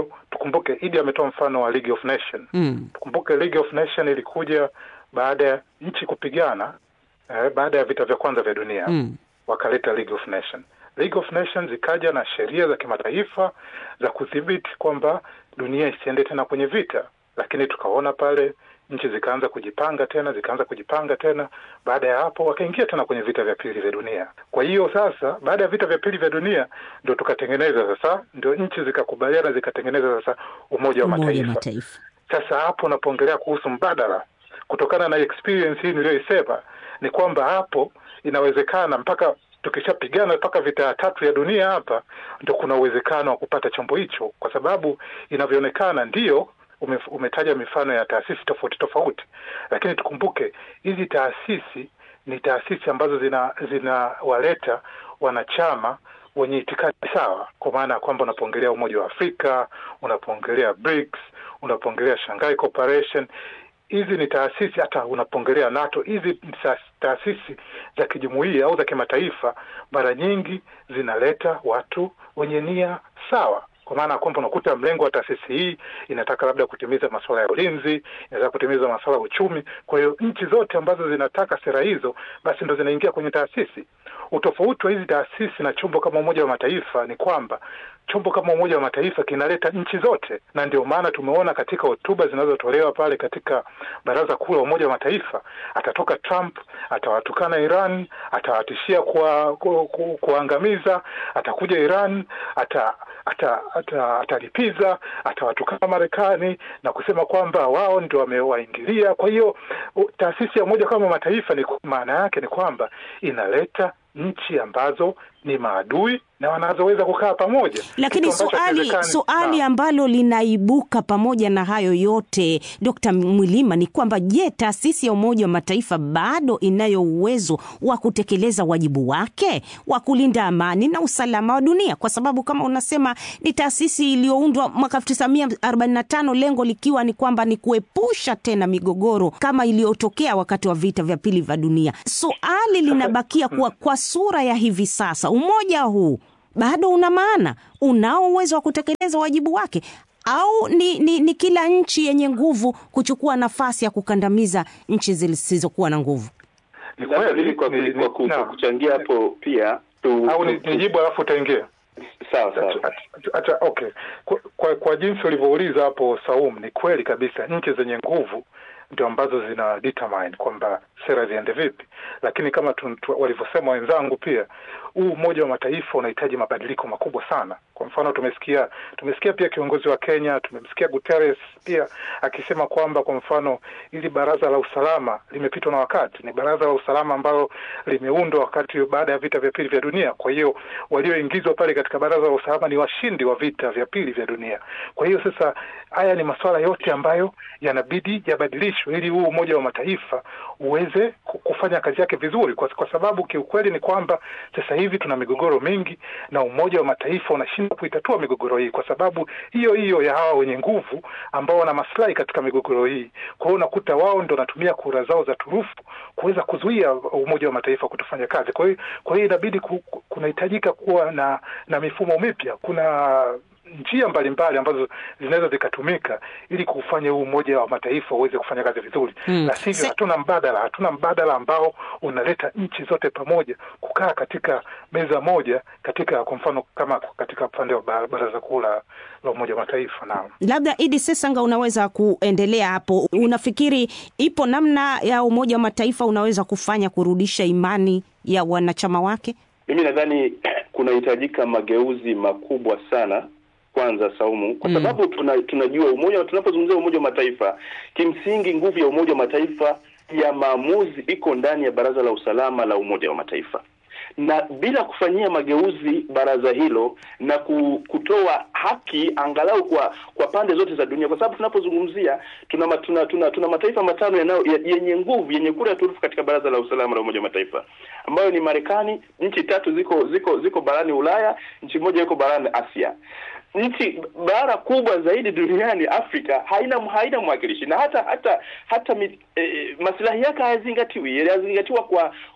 tukumbuke Idi ametoa mfano wa League of Nations. Mm. Tukumbuke League of Nations ilikuja baada ya nchi kupigana eh, baada ya vita vya kwanza vya dunia. Mm. Wakaleta League of Nations. League of Nations ikaja na sheria za kimataifa za kudhibiti kwamba dunia isiende tena kwenye vita. Lakini tukaona pale nchi zikaanza kujipanga tena, zikaanza kujipanga tena. Baada ya hapo wakaingia tena kwenye vita vya pili vya dunia. Kwa hiyo sasa baada ya vita vya pili vya dunia ndio tukatengeneza sasa, ndio nchi zikakubaliana zikatengeneza sasa Umoja wa Mataifa. Mataifa. Sasa hapo unapoongelea kuhusu mbadala, kutokana na experience hii niliyoisema, ni kwamba hapo inawezekana mpaka tukishapigana mpaka vita ya tatu ya dunia hapa ndio kuna uwezekano wa kupata chombo hicho, kwa sababu inavyoonekana ndio ume, umetaja mifano ya taasisi tofauti tofauti, lakini tukumbuke hizi taasisi ni taasisi ambazo zina zinawaleta wanachama wenye itikadi sawa, kwa maana kwamba unapoongelea Umoja wa Afrika, unapoongelea B R I C S, unapoongelea Shanghai Cooperation, hizi ni taasisi, hata unapongelea NATO, hizi ni taasisi za kijumuiya au za kimataifa, mara nyingi zinaleta watu wenye nia sawa. Kwa maana kwamba unakuta mlengo wa taasisi hii inataka labda kutimiza masuala ya ulinzi, inataka kutimiza masuala ya uchumi. Kwa hiyo nchi zote ambazo zinataka sera hizo basi ndo zinaingia kwenye taasisi. Utofauti wa hizi taasisi na chombo kama Umoja wa Mataifa ni kwamba chombo kama Umoja wa Mataifa kinaleta nchi zote, na ndio maana tumeona katika hotuba zinazotolewa pale katika Baraza Kuu la Umoja wa Mataifa, atatoka Trump, atawatukana Iran, atawatishia kwa ku, ku, kuangamiza, atakuja Iran, ata ata ata atalipiza, atawatukana Marekani na kusema kwamba wao ndio wamewaingilia. Kwa hiyo taasisi ya Umoja kama Mataifa ni maana yake ni kwamba inaleta nchi ambazo ni maadui na wanazoweza kukaa pamoja. Lakini swali swali ambalo linaibuka pamoja na hayo yote, Dokta Mwilima, ni kwamba je, taasisi ya Umoja wa Mataifa bado inayo uwezo wa kutekeleza wajibu wake wa kulinda amani na usalama wa dunia? Kwa sababu kama unasema ni taasisi iliyoundwa mwaka elfu tisa mia arobaini na tano, lengo likiwa ni kwamba ni kuepusha tena migogoro kama iliyotokea wakati wa vita vya pili vya dunia. Swali linabakia kuwa kwa sura ya hivi sasa, umoja huu bado una maana, unao uwezo wa kutekeleza wajibu wake, au ni, ni, ni kila nchi yenye nguvu kuchukua nafasi ya kukandamiza nchi zisizokuwa na nguvu? Ni kweli kwa, ni, kwa, kwa, kwa kuchangia hapo pia tu, au nijibu alafu utaingia. Sawa sawa. Acha okay. Kwa, kwa, kwa jinsi ulivyouliza hapo Saum, ni kweli kabisa nchi zenye nguvu ndio ambazo zina determine kwamba sera ziende vipi. Lakini kama walivyosema wenzangu pia, huu Umoja wa Mataifa unahitaji mabadiliko makubwa sana. Kwa mfano tumesikia tumesikia pia kiongozi wa Kenya, tumemsikia Guterres pia akisema kwamba kwa mfano ili Baraza la Usalama limepitwa na wakati. Ni Baraza la Usalama ambalo limeundwa wakati baada ya vita vya pili vya dunia. Kwa hiyo walioingizwa pale katika Baraza la Usalama ni washindi wa vita vya pili vya dunia. Kwa hiyo sasa haya ni masuala yote ambayo yanabidi yabadilishwe ili huu Umoja wa Mataifa uweze kufanya kazi yake vizuri, kwa, kwa sababu kiukweli ni kwamba sasa hivi tuna migogoro mingi na Umoja wa Mataifa unashindwa kuitatua migogoro hii kwa sababu hiyo hiyo ya hawa wenye nguvu ambao wana maslahi katika migogoro hii. Kwa hiyo unakuta wao ndio wanatumia kura zao za turufu kuweza kuzuia Umoja wa Mataifa kutofanya kazi. Kwa hiyo kwa hiyo inabidi ku, kunahitajika kuwa na na mifumo mipya. Kuna njia mbalimbali ambazo zinaweza zikatumika ili kufanya huu Umoja wa Mataifa uweze kufanya kazi vizuri. Hmm. Na sivyo hatuna mbadala, hatuna mbadala ambao unaleta nchi zote pamoja kukaa katika meza moja, katika kwa mfano kama katika upande wa Baraza Kuu la Umoja wa Mataifa. Na labda Idi Sesanga unaweza kuendelea hapo. Unafikiri ipo namna ya Umoja wa Mataifa unaweza kufanya kurudisha imani ya wanachama wake? Mimi nadhani kunahitajika mageuzi makubwa sana kwanza Saumu, kwa sababu mm. tuna, tunajua umoja, tunapozungumzia Umoja wa Mataifa, kimsingi nguvu ya Umoja wa Mataifa ya maamuzi iko ndani ya Baraza la Usalama la Umoja wa Mataifa. Na bila kufanyia mageuzi baraza hilo na kutoa haki angalau kwa kwa pande zote za dunia, kwa sababu tunapozungumzia tuna tuna, tuna tuna mataifa matano yanao yenye nguvu, yenye kura ya turufu katika Baraza la Usalama la Umoja wa Mataifa, ambayo ni Marekani, nchi tatu ziko ziko ziko barani Ulaya, nchi moja iko barani Asia. Nchi bara kubwa zaidi duniani Afrika haina haina mwakilishi, na hata hata hata e, maslahi yake hayazingatiwi, yanazingatiwa kwa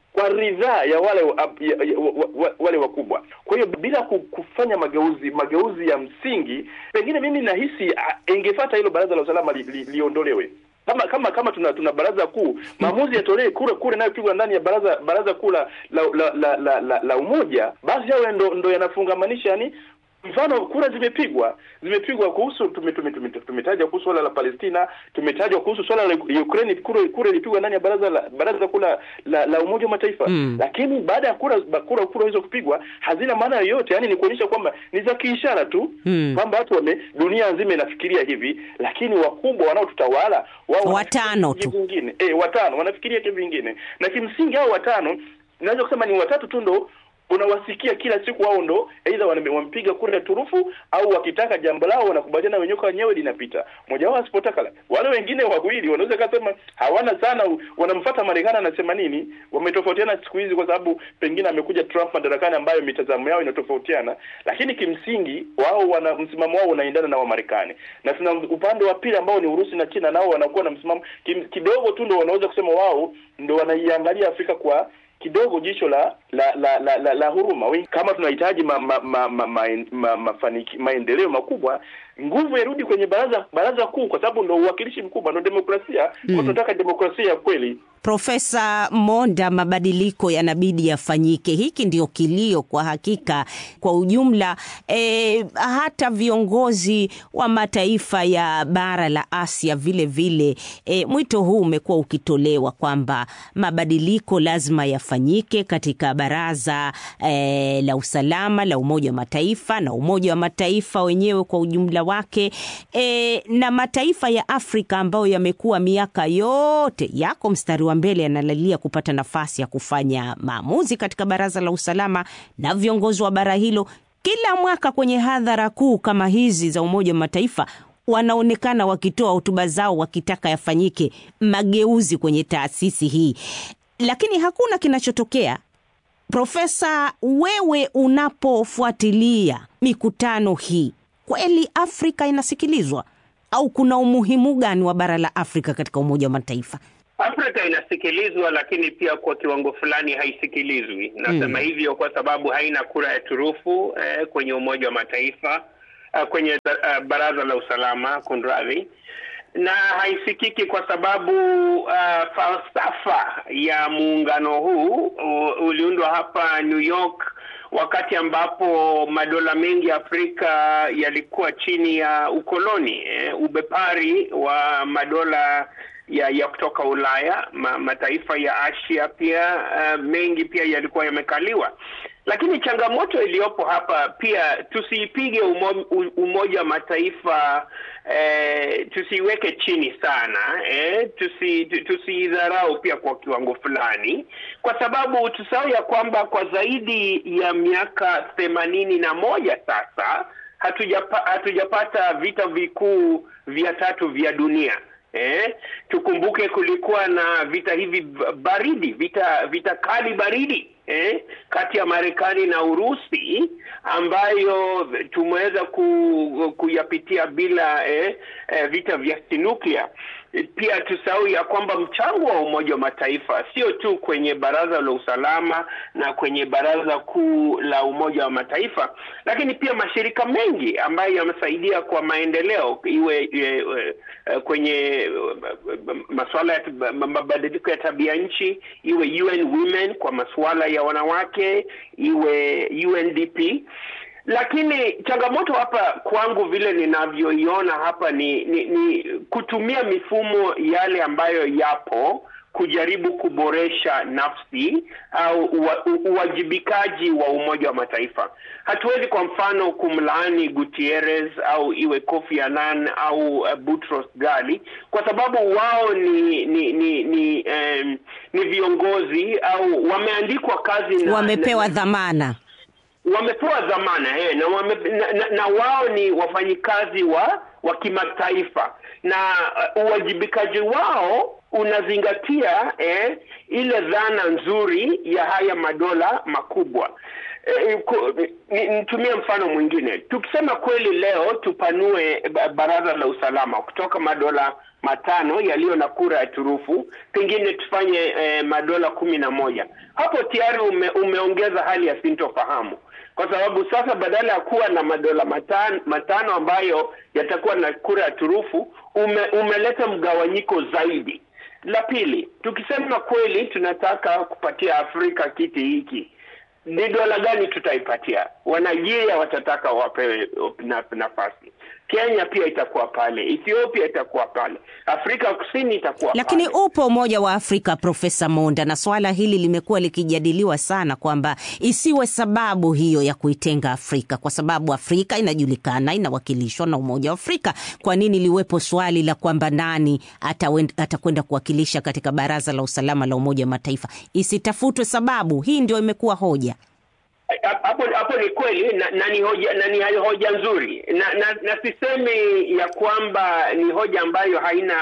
kwa ridhaa ya wale ya, ya, wa, wale wakubwa. Kwa hiyo bila kufanya mageuzi mageuzi ya msingi, pengine mimi nahisi ingefuata hilo baraza la usalama li, li, liondolewe. Kama kama kama tuna tuna baraza kuu, maamuzi yatolewe kura kura nayo pigwa ndani ya baraza baraza kuu la la la, la, la, la, la umoja, basi yao ndo, ndo yanafungamanisha. Yani mfano kura zimepigwa zimepigwa kuhusu tumetaja tume, tume, tume kuhusu swala la Palestina, tumetajwa kuhusu swala la Ukraine, kura kura ilipigwa ndani ya baraza la baraza kuu la, la, la umoja wa mataifa. Mm. Lakini baada ya kura kura kura hizo kupigwa hazina maana yoyote, yani ni kuonyesha kwamba ni za kiishara tu. Mm. Kwamba watu wame dunia nzima inafikiria hivi, lakini wakubwa wanaotutawala wao watano tu vingine eh watano wanafikiria kitu vingine, na kimsingi hao watano naweza kusema ni watatu tu ndo unawasikia kila siku wao ndo aidha wampiga kura turufu au wakitaka jambo lao wanakubaliana wenyewe kwa wenyewe linapita. Mmoja wao asipotaka, wale wengine wawili wanaweza kusema hawana sana, wanamfuata Marekani anasema nini, wametofautiana siku hizi kwa sababu pengine amekuja Trump madarakani ambayo mitazamo yao inatofautiana, lakini kimsingi wao wana msimamo wao unaendana na wa Marekani. Na tuna upande wa pili ambao ni Urusi na China, nao wanakuwa na msimamo kidogo tu, ndo wanaweza kusema wao ndo wanaiangalia Afrika kwa kidogo jicho la la la la, la, la huruma. Kama tunahitaji ma, ma, ma, ma, ma, ma, mafaniki, maendeleo makubwa, nguvu irudi kwenye baraza baraza kuu, kwa sababu ndio uwakilishi mkubwa, ndio demokrasia. Mm. Kwa tunataka demokrasia ya kweli. Profesa Monda, mabadiliko yanabidi yafanyike. Hiki ndio kilio kwa hakika kwa ujumla. E, hata viongozi wa mataifa ya bara la Asia vile vile e, mwito huu umekuwa ukitolewa kwamba mabadiliko lazima yafanyike katika baraza e, la usalama la Umoja wa Mataifa na Umoja wa Mataifa wenyewe kwa ujumla wake. E, na mataifa ya Afrika ambayo yamekuwa miaka yote yako mstari wa mbele yanalalia kupata nafasi ya kufanya maamuzi katika baraza la usalama, na viongozi wa bara hilo kila mwaka kwenye hadhara kuu kama hizi za Umoja wa Mataifa wanaonekana wakitoa hotuba zao wakitaka yafanyike mageuzi kwenye taasisi hii, lakini hakuna kinachotokea. Profesa, wewe unapofuatilia mikutano hii, kweli Afrika inasikilizwa au kuna umuhimu gani wa bara la Afrika katika Umoja wa Mataifa? Afrika inasikilizwa, lakini pia kwa kiwango fulani haisikilizwi. Nasema mm. hivyo kwa sababu haina kura ya turufu eh, kwenye Umoja wa Mataifa, eh, kwenye uh, baraza la usalama kunradhi, na haisikiki kwa sababu uh, falsafa ya muungano huu uh, uliundwa hapa New York wakati ambapo madola mengi ya Afrika yalikuwa chini ya ukoloni, eh, ubepari wa madola ya ya kutoka Ulaya, ma, mataifa ya Asia pia uh, mengi pia yalikuwa yamekaliwa. Lakini changamoto iliyopo hapa pia, tusiipige umo, Umoja wa Mataifa, eh, tusiweke chini sana, eh, tusi tusidharau pia kwa kiwango fulani, kwa sababu tusahau ya kwamba kwa zaidi ya miaka themanini na moja sasa hatujapa, hatujapata vita vikuu vya tatu vya dunia. Eh, tukumbuke kulikuwa na vita hivi baridi, vita vita kali baridi eh, kati ya Marekani na Urusi ambayo tumeweza ku, kuyapitia bila eh, eh, vita vya nuclear. Pia tusahau ya kwamba mchango wa Umoja wa Mataifa sio tu kwenye baraza la usalama na kwenye baraza kuu la Umoja wa Mataifa, lakini pia mashirika mengi ambayo yamesaidia kwa maendeleo, iwe, iwe kwenye masuala ya mabadiliko ya tabia nchi, iwe U N Women kwa masuala ya wanawake, iwe U N D P. Lakini changamoto hapa kwangu vile ninavyoiona hapa ni, ni, ni kutumia mifumo yale ambayo yapo kujaribu kuboresha nafsi au uwajibikaji wa Umoja wa Mataifa. Hatuwezi kwa mfano kumlaani Gutierrez au iwe Kofi Annan au uh, Boutros Ghali kwa sababu wao ni ni ni ni, um, ni viongozi au wameandikwa kazi na wamepewa dhamana wamepewa dhamana eh na, wame, na, na, na wao ni wafanyikazi wa wa kimataifa, na uh, uwajibikaji wao unazingatia eh, ile dhana nzuri ya haya madola makubwa. Nitumie mfano mwingine. Tukisema kweli leo tupanue baraza la usalama kutoka madola matano yaliyo na kura ya turufu, pengine tufanye eh, madola kumi na moja. Hapo tayari ume, umeongeza hali ya sintofahamu. Kwa sababu sasa badala ya kuwa na madola matano, matano ambayo yatakuwa na kura ya turufu, ume, umeleta mgawanyiko zaidi. La pili, tukisema kweli tunataka kupatia Afrika kiti hiki, ni dola gani tutaipatia? Wanigeria watataka wapewe nafasi. Kenya pia itakuwa pale, Ethiopia itakuwa pale, Afrika Kusini itakuwa Lakini pale. Lakini upo Umoja wa Afrika, Profesa Monda, na swala hili limekuwa likijadiliwa sana kwamba isiwe sababu hiyo ya kuitenga Afrika, kwa sababu Afrika inajulikana inawakilishwa na Umoja wa Afrika. Kwa nini liwepo swali la kwamba nani atakwenda kuwakilisha katika Baraza la Usalama la Umoja wa Mataifa? Isitafutwe sababu. Hii ndio imekuwa hoja. Hapo hapo ni kweli, na, na ni hoja na ni hoja nzuri, na, na, na sisemi ya kwamba ni hoja ambayo haina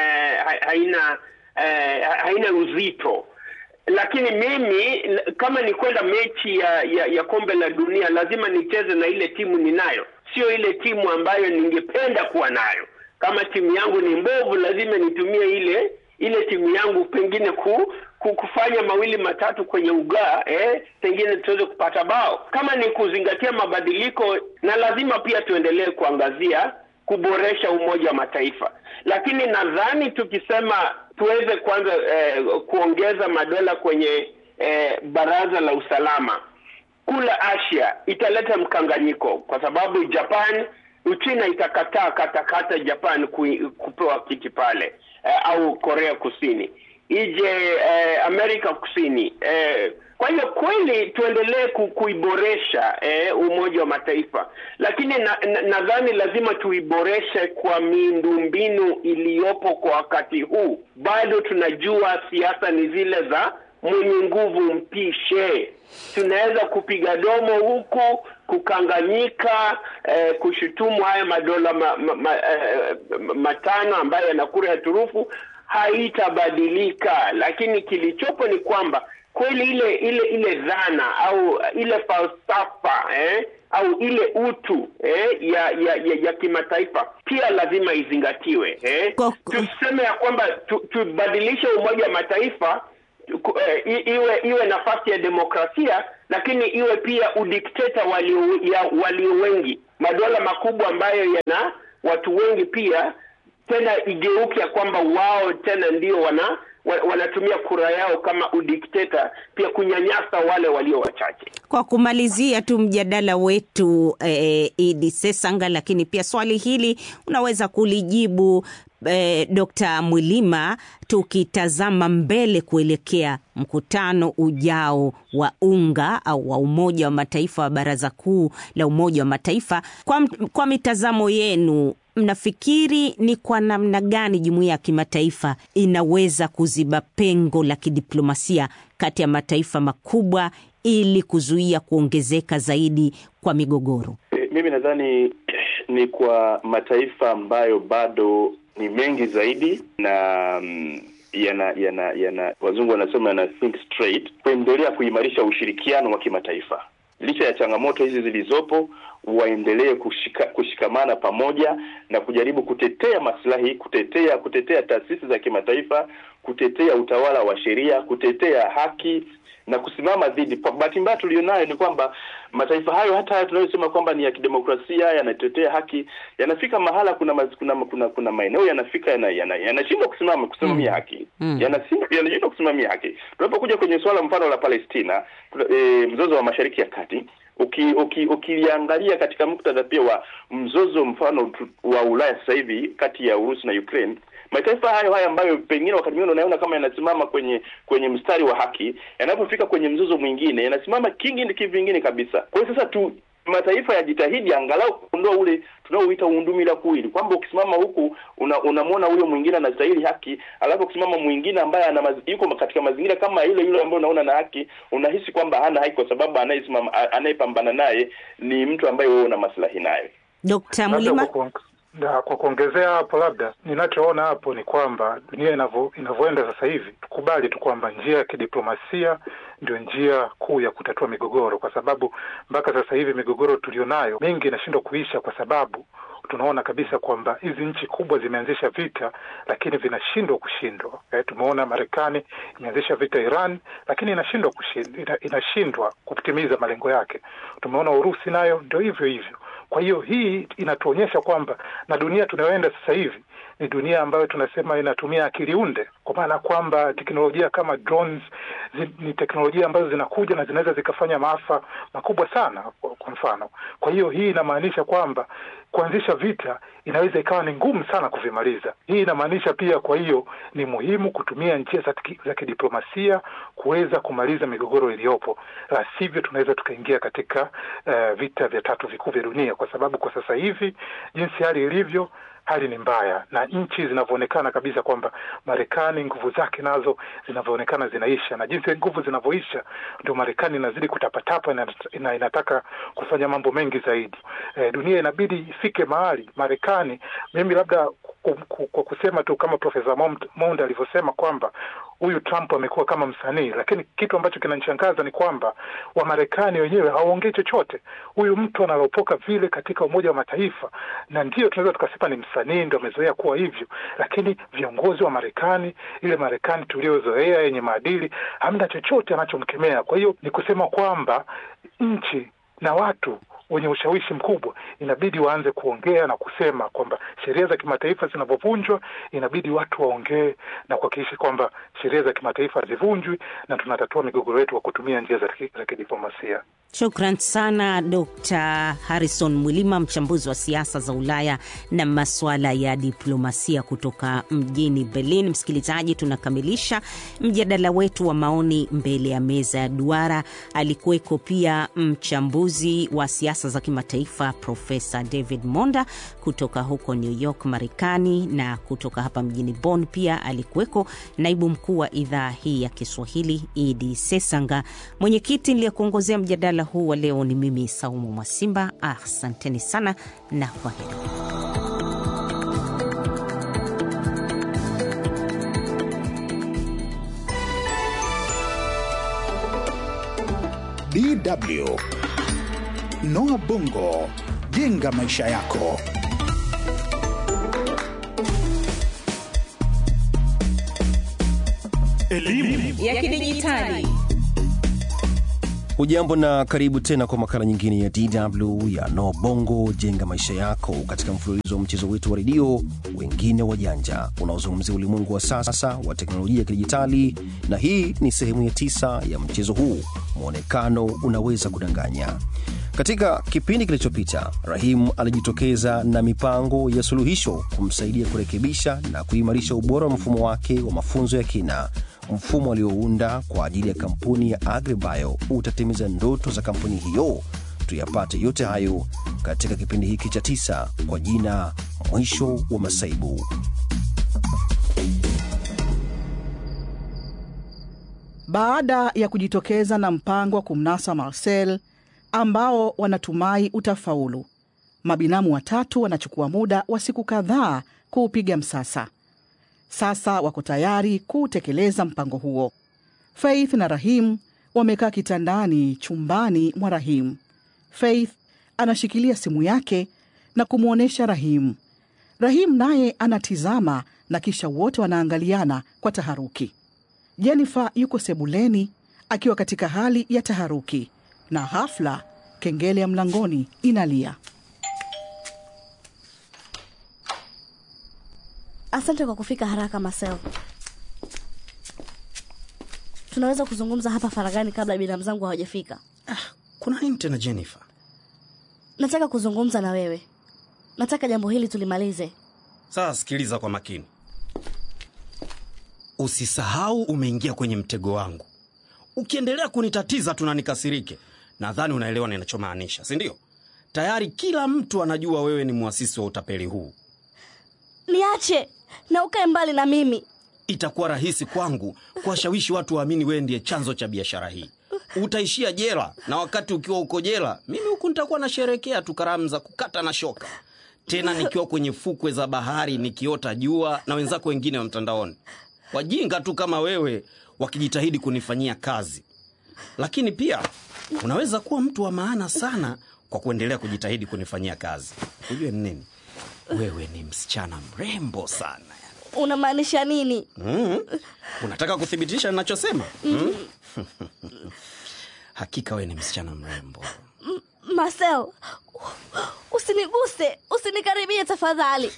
uh, haina uh, haina uzito, lakini mimi kama ni kwenda mechi ya, ya ya kombe la dunia lazima nicheze na ile timu ninayo, sio ile timu ambayo ningependa kuwa nayo. Kama timu yangu ni mbovu, lazima nitumie ile ile timu yangu pengine ku kufanya mawili matatu kwenye ugaa, eh pengine tuweze kupata bao. Kama ni kuzingatia mabadiliko, na lazima pia tuendelee kuangazia kuboresha Umoja wa Mataifa. Lakini nadhani tukisema tuweze kwanza eh, kuongeza madola kwenye eh, Baraza la Usalama kula Asia, italeta mkanganyiko, kwa sababu Japan, Uchina itakataa katakata Japan kupewa kiti pale, eh, au Korea Kusini ije eh, Amerika Kusini. Eh, kwa hiyo kweli tuendelee ku, kuiboresha eh, Umoja wa Mataifa, lakini nadhani na, na lazima tuiboreshe kwa miundombinu iliyopo kwa wakati huu. Bado tunajua siasa ni zile za mwenye nguvu mpishe. Tunaweza kupiga domo huku, kukanganyika, eh, kushutumu haya madola ma, ma, ma, eh, matano ambayo yana kura ya turufu, haitabadilika. Lakini kilichopo ni kwamba kweli ile ile ile dhana au ile falsafa eh, au ile utu eh, ya ya ya, ya kimataifa pia lazima izingatiwe. Eh. Tuseme ya kwamba tubadilishe tu Umoja wa Mataifa eh, iwe iwe nafasi ya demokrasia, lakini iwe pia udikteta walio walio wengi. Madola makubwa ambayo yana watu wengi pia tena igeuke ya kwamba wao tena ndio wana wanatumia kura yao kama udikteta, pia kunyanyasa wale walio wachache. Kwa kumalizia tu mjadala wetu eh, Idi Sesanga, lakini pia swali hili unaweza kulijibu eh, Dokta Mwilima, tukitazama mbele kuelekea mkutano ujao wa UNGA au wa Umoja wa Mataifa, wa Baraza Kuu la Umoja wa Mataifa, kwa, kwa mitazamo yenu, mnafikiri ni kwa namna gani jumuiya ya kimataifa inaweza kuziba pengo la kidiplomasia kati ya mataifa makubwa ili kuzuia kuongezeka zaidi kwa migogoro? E, mimi nadhani ni kwa mataifa ambayo bado ni mengi zaidi na um, yana yana yana wazungu wanasema yana think straight, kuendelea kuimarisha ushirikiano wa kimataifa. Licha ya changamoto hizi zilizopo, waendelee kushika, kushikamana pamoja na kujaribu kutetea maslahi, kutetea kutetea taasisi za kimataifa, kutetea utawala wa sheria, kutetea haki na kusimama dhidi. Bahati mbaya tulionayo ni kwamba mataifa hayo, hata haya tunayosema kwamba ni ya kidemokrasia, yanatetea haki, yanafika mahala kuna kuna kuna, kuna maeneo yanafika yanashindwa yana, yana kusimama kusimamia mm. haki. Mm. Yanashindwa yanashindwa kusimamia haki. Tunapokuja kwenye swala mfano la Palestina, e, mzozo wa Mashariki ya Kati, uki uki ukiangalia katika muktadha pia wa mzozo mfano wa Ulaya sasa hivi kati ya Urusi na Ukraine, mataifa hayo haya ambayo pengine wakati mwingine unaona kama yanasimama kwenye kwenye mstari wa haki, yanapofika kwenye mzozo mwingine yanasimama kingi kivingine kabisa. Kwa hiyo sasa tu mataifa yajitahidi angalau kuondoa ule tunaoita undumila kuili, kwamba ukisimama huku unamwona una huyo mwingine anastahili haki, alafu kusimama mwingine ambaye ana yuko katika mazingira kama ile ile ambayo unaona na haki, unahisi kwamba hana haki kwa sababu anayesimama anayepambana naye ni mtu ambaye wewe una maslahi naye. Dokta Mwilima, Na kwa kuongezea hapo, labda ninachoona hapo ni kwamba dunia inavyo inavyoenda sasa hivi, tukubali tu kwamba njia ya kidiplomasia ndio njia kuu ya kutatua migogoro, kwa sababu mpaka sasa hivi migogoro tulionayo mingi inashindwa kuisha, kwa sababu tunaona kabisa kwamba hizi nchi kubwa zimeanzisha vita lakini vinashindwa kushindwa. Eh, tumeona Marekani imeanzisha vita Iran lakini inashindwa kushindwa, inashindwa kutimiza malengo yake. Tumeona Urusi nayo ndio hivyo hivyo. Kwa hiyo hii inatuonyesha kwamba na dunia tunayoenda sasa hivi ni dunia ambayo tunasema inatumia akili unde, kwa maana kwamba teknolojia kama drones zi, ni teknolojia ambazo zinakuja na zinaweza zikafanya maafa makubwa sana kwa mfano. Kwa hiyo hii inamaanisha kwamba kuanzisha vita inaweza ikawa ni ngumu sana kuvimaliza. Hii inamaanisha pia, kwa hiyo ni muhimu kutumia njia za, za kidiplomasia kuweza kumaliza migogoro iliyopo, la sivyo tunaweza tukaingia katika uh, vita vya tatu vikuu vya dunia, kwa sababu kwa sasa hivi jinsi hali ilivyo, hali ni mbaya, na nchi zinavyoonekana kabisa kwamba Marekani nguvu zake nazo zinavyoonekana zinaisha, na jinsi nguvu zinavyoisha ndio Marekani inazidi kutapatapa na ina, inataka kufanya mambo mengi zaidi. E, dunia inabidi ifike mahali Marekani, mimi labda kwa kusema tu kama Profesa Monda alivyosema kwamba huyu Trump amekuwa kama msanii, lakini kitu ambacho kinanishangaza ni kwamba wa Marekani wenyewe hawaongei chochote. Huyu mtu analopoka vile katika Umoja wa Mataifa, na ndio tunaweza tukasema ni msanii, ndio amezoea kuwa hivyo, lakini viongozi wa Marekani, ile Marekani tuliozoea yenye maadili, hamna chochote anachomkemea. Kwa hiyo ni kusema kwamba nchi na watu wenye ushawishi mkubwa inabidi waanze kuongea na kusema kwamba sheria za kimataifa zinapovunjwa inabidi watu waongee na kuhakikisha kwamba sheria za kimataifa hazivunjwi na tunatatua migogoro yetu kwa kutumia njia za kidiplomasia. Shukran sana Doctor Harrison Mwilima, mchambuzi wa siasa za Ulaya na masuala ya diplomasia kutoka mjini Berlin. Msikilizaji, tunakamilisha mjadala wetu wa maoni mbele ya meza ya duara. Alikuweko pia mchambuzi wa siasa za kimataifa Profesa David Monda kutoka huko New York, Marekani, na kutoka hapa mjini Bonn pia alikuweko naibu mkuu wa idhaa hii ya Kiswahili Idi Sesanga. Mwenyekiti niliyekuongozea mjadala huu wa leo ni mimi Saumu Mwasimba. Asanteni sana na kwaheri. D W Noah Bongo, jenga maisha yako. Elimu ya kidijitali. Ujambo na karibu tena kwa makala nyingine ya D W ya Noah Bongo, jenga maisha yako, katika mfululizo wa mchezo wetu wa redio Wengine Wajanja unaozungumzia ulimwengu wa sasa wa teknolojia ya kidijitali, na hii ni sehemu ya tisa ya mchezo huu, muonekano unaweza kudanganya. Katika kipindi kilichopita, Rahim alijitokeza na mipango ya suluhisho kumsaidia kurekebisha na kuimarisha ubora wa mfumo wake wa mafunzo ya kina. Mfumo aliounda kwa ajili ya kampuni ya Agribio utatimiza ndoto za kampuni hiyo. Tuyapate yote hayo katika kipindi hiki cha tisa kwa jina Mwisho wa Masaibu. Baada ya kujitokeza na mpango wa kumnasa Marcel ambao wanatumai utafaulu, mabinamu watatu wanachukua muda wa siku kadhaa kuupiga msasa. Sasa wako tayari kutekeleza mpango huo. Faith na Rahim wamekaa kitandani chumbani mwa Rahim. Faith anashikilia simu yake na kumuonesha Rahim. Rahim naye anatizama na kisha wote wanaangaliana kwa taharuki. Jennifer yuko sebuleni akiwa katika hali ya taharuki, na ghafla kengele ya mlangoni inalia. Asante kwa kufika haraka Marcel. Tunaweza kuzungumza hapa faragani kabla binamu zangu hawajafika. Ah, kuna nini tena Jennifer? Nataka kuzungumza na wewe. Nataka jambo hili tulimalize. Sasa sikiliza kwa makini. Usisahau umeingia kwenye mtego wangu. Ukiendelea kunitatiza tunanikasirike. Nadhani unaelewa ninachomaanisha, si ndio? Tayari kila mtu anajua wewe ni muasisi wa utapeli huu. Niache na ukae mbali na mimi. Itakuwa rahisi kwangu kuwashawishi watu waamini wewe ndiye chanzo cha biashara hii. Utaishia jela, na wakati ukiwa uko jela, mimi huku nitakuwa nasherehekea tu karamu za kukata na shoka. Tena nikiwa kwenye fukwe za bahari nikiota jua na wenzako wengine wa mtandaoni. Wajinga tu kama wewe wakijitahidi kunifanyia kazi. Lakini pia unaweza kuwa mtu wa maana sana kwa kuendelea kujitahidi kunifanyia kazi. Unajua nini? Wewe ni msichana mrembo sana. Unamaanisha nini? Mm. Unataka kuthibitisha ninachosema? Mm. Hakika wewe ni msichana mrembo. M- Marcel, usiniguse, usinikaribie tafadhali.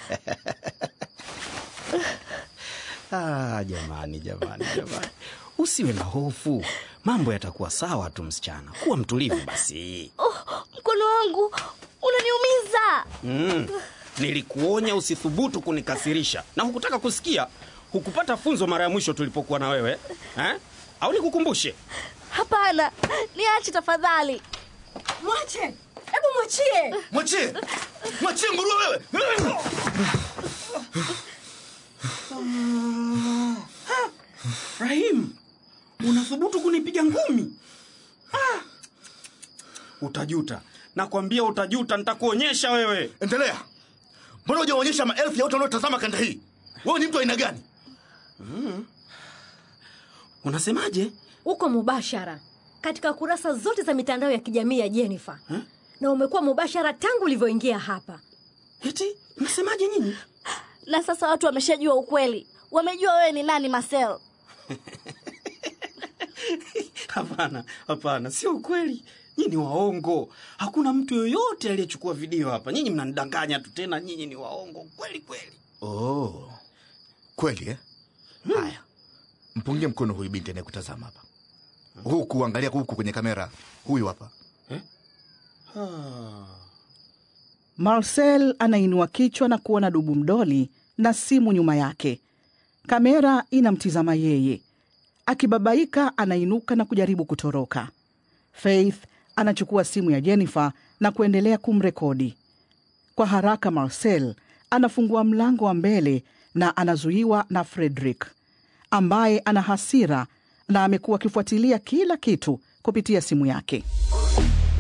Ah, jamani, jamani, jamani. Usiwe na hofu. Mambo yatakuwa sawa tu msichana. Kuwa mtulivu basi. Oh, mkono wangu unaniumiza. Mm. Nilikuonya usithubutu kunikasirisha. Na hukutaka kusikia. Hukupata funzo mara ya mwisho tulipokuwa na wewe. Eh? Au nikukumbushe? Hapana, niache tafadhali. Mwache. Hebu mwachie. Mwachie. Mwachie nguruwe wewe. Rahim, unathubutu kunipiga ngumi? Ah. Utajuta. Nakwambia utajuta, nitakuonyesha wewe. Endelea. Mbona hujaonyesha maelfu ya watu wanaotazama kanda hii? Wewe ni mtu aina gani? Mm. Unasemaje? Uko mubashara katika kurasa zote za mitandao ya kijamii ya Jennifer. Huh? Na umekuwa mubashara tangu ulivyoingia hapa. Eti, unasemaje nyinyi? Na sasa watu wameshajua ukweli. Wamejua wewe ni nani, Marcel. Hapana, hapana, sio ukweli. Nyinyi ni waongo. Hakuna mtu yoyote aliyechukua video hapa. Nyinyi mnanidanganya tu, tena nyinyi ni waongo kweli kweli. Oh. Kweli eh? Hmm. Haya. Mpungie mkono huyu binti anayekutazama hapa. Huku angalia huku kwenye kamera. Huyu hapa. Eh? Ah. Marcel anainua kichwa na kuona dubu mdoli na simu nyuma yake. Kamera inamtizama yeye. Akibabaika anainuka na kujaribu kutoroka. Faith anachukua simu ya Jennifer na kuendelea kumrekodi. Kwa haraka Marcel anafungua mlango wa mbele na anazuiwa na Frederick, ambaye ana hasira na amekuwa akifuatilia kila kitu kupitia simu yake.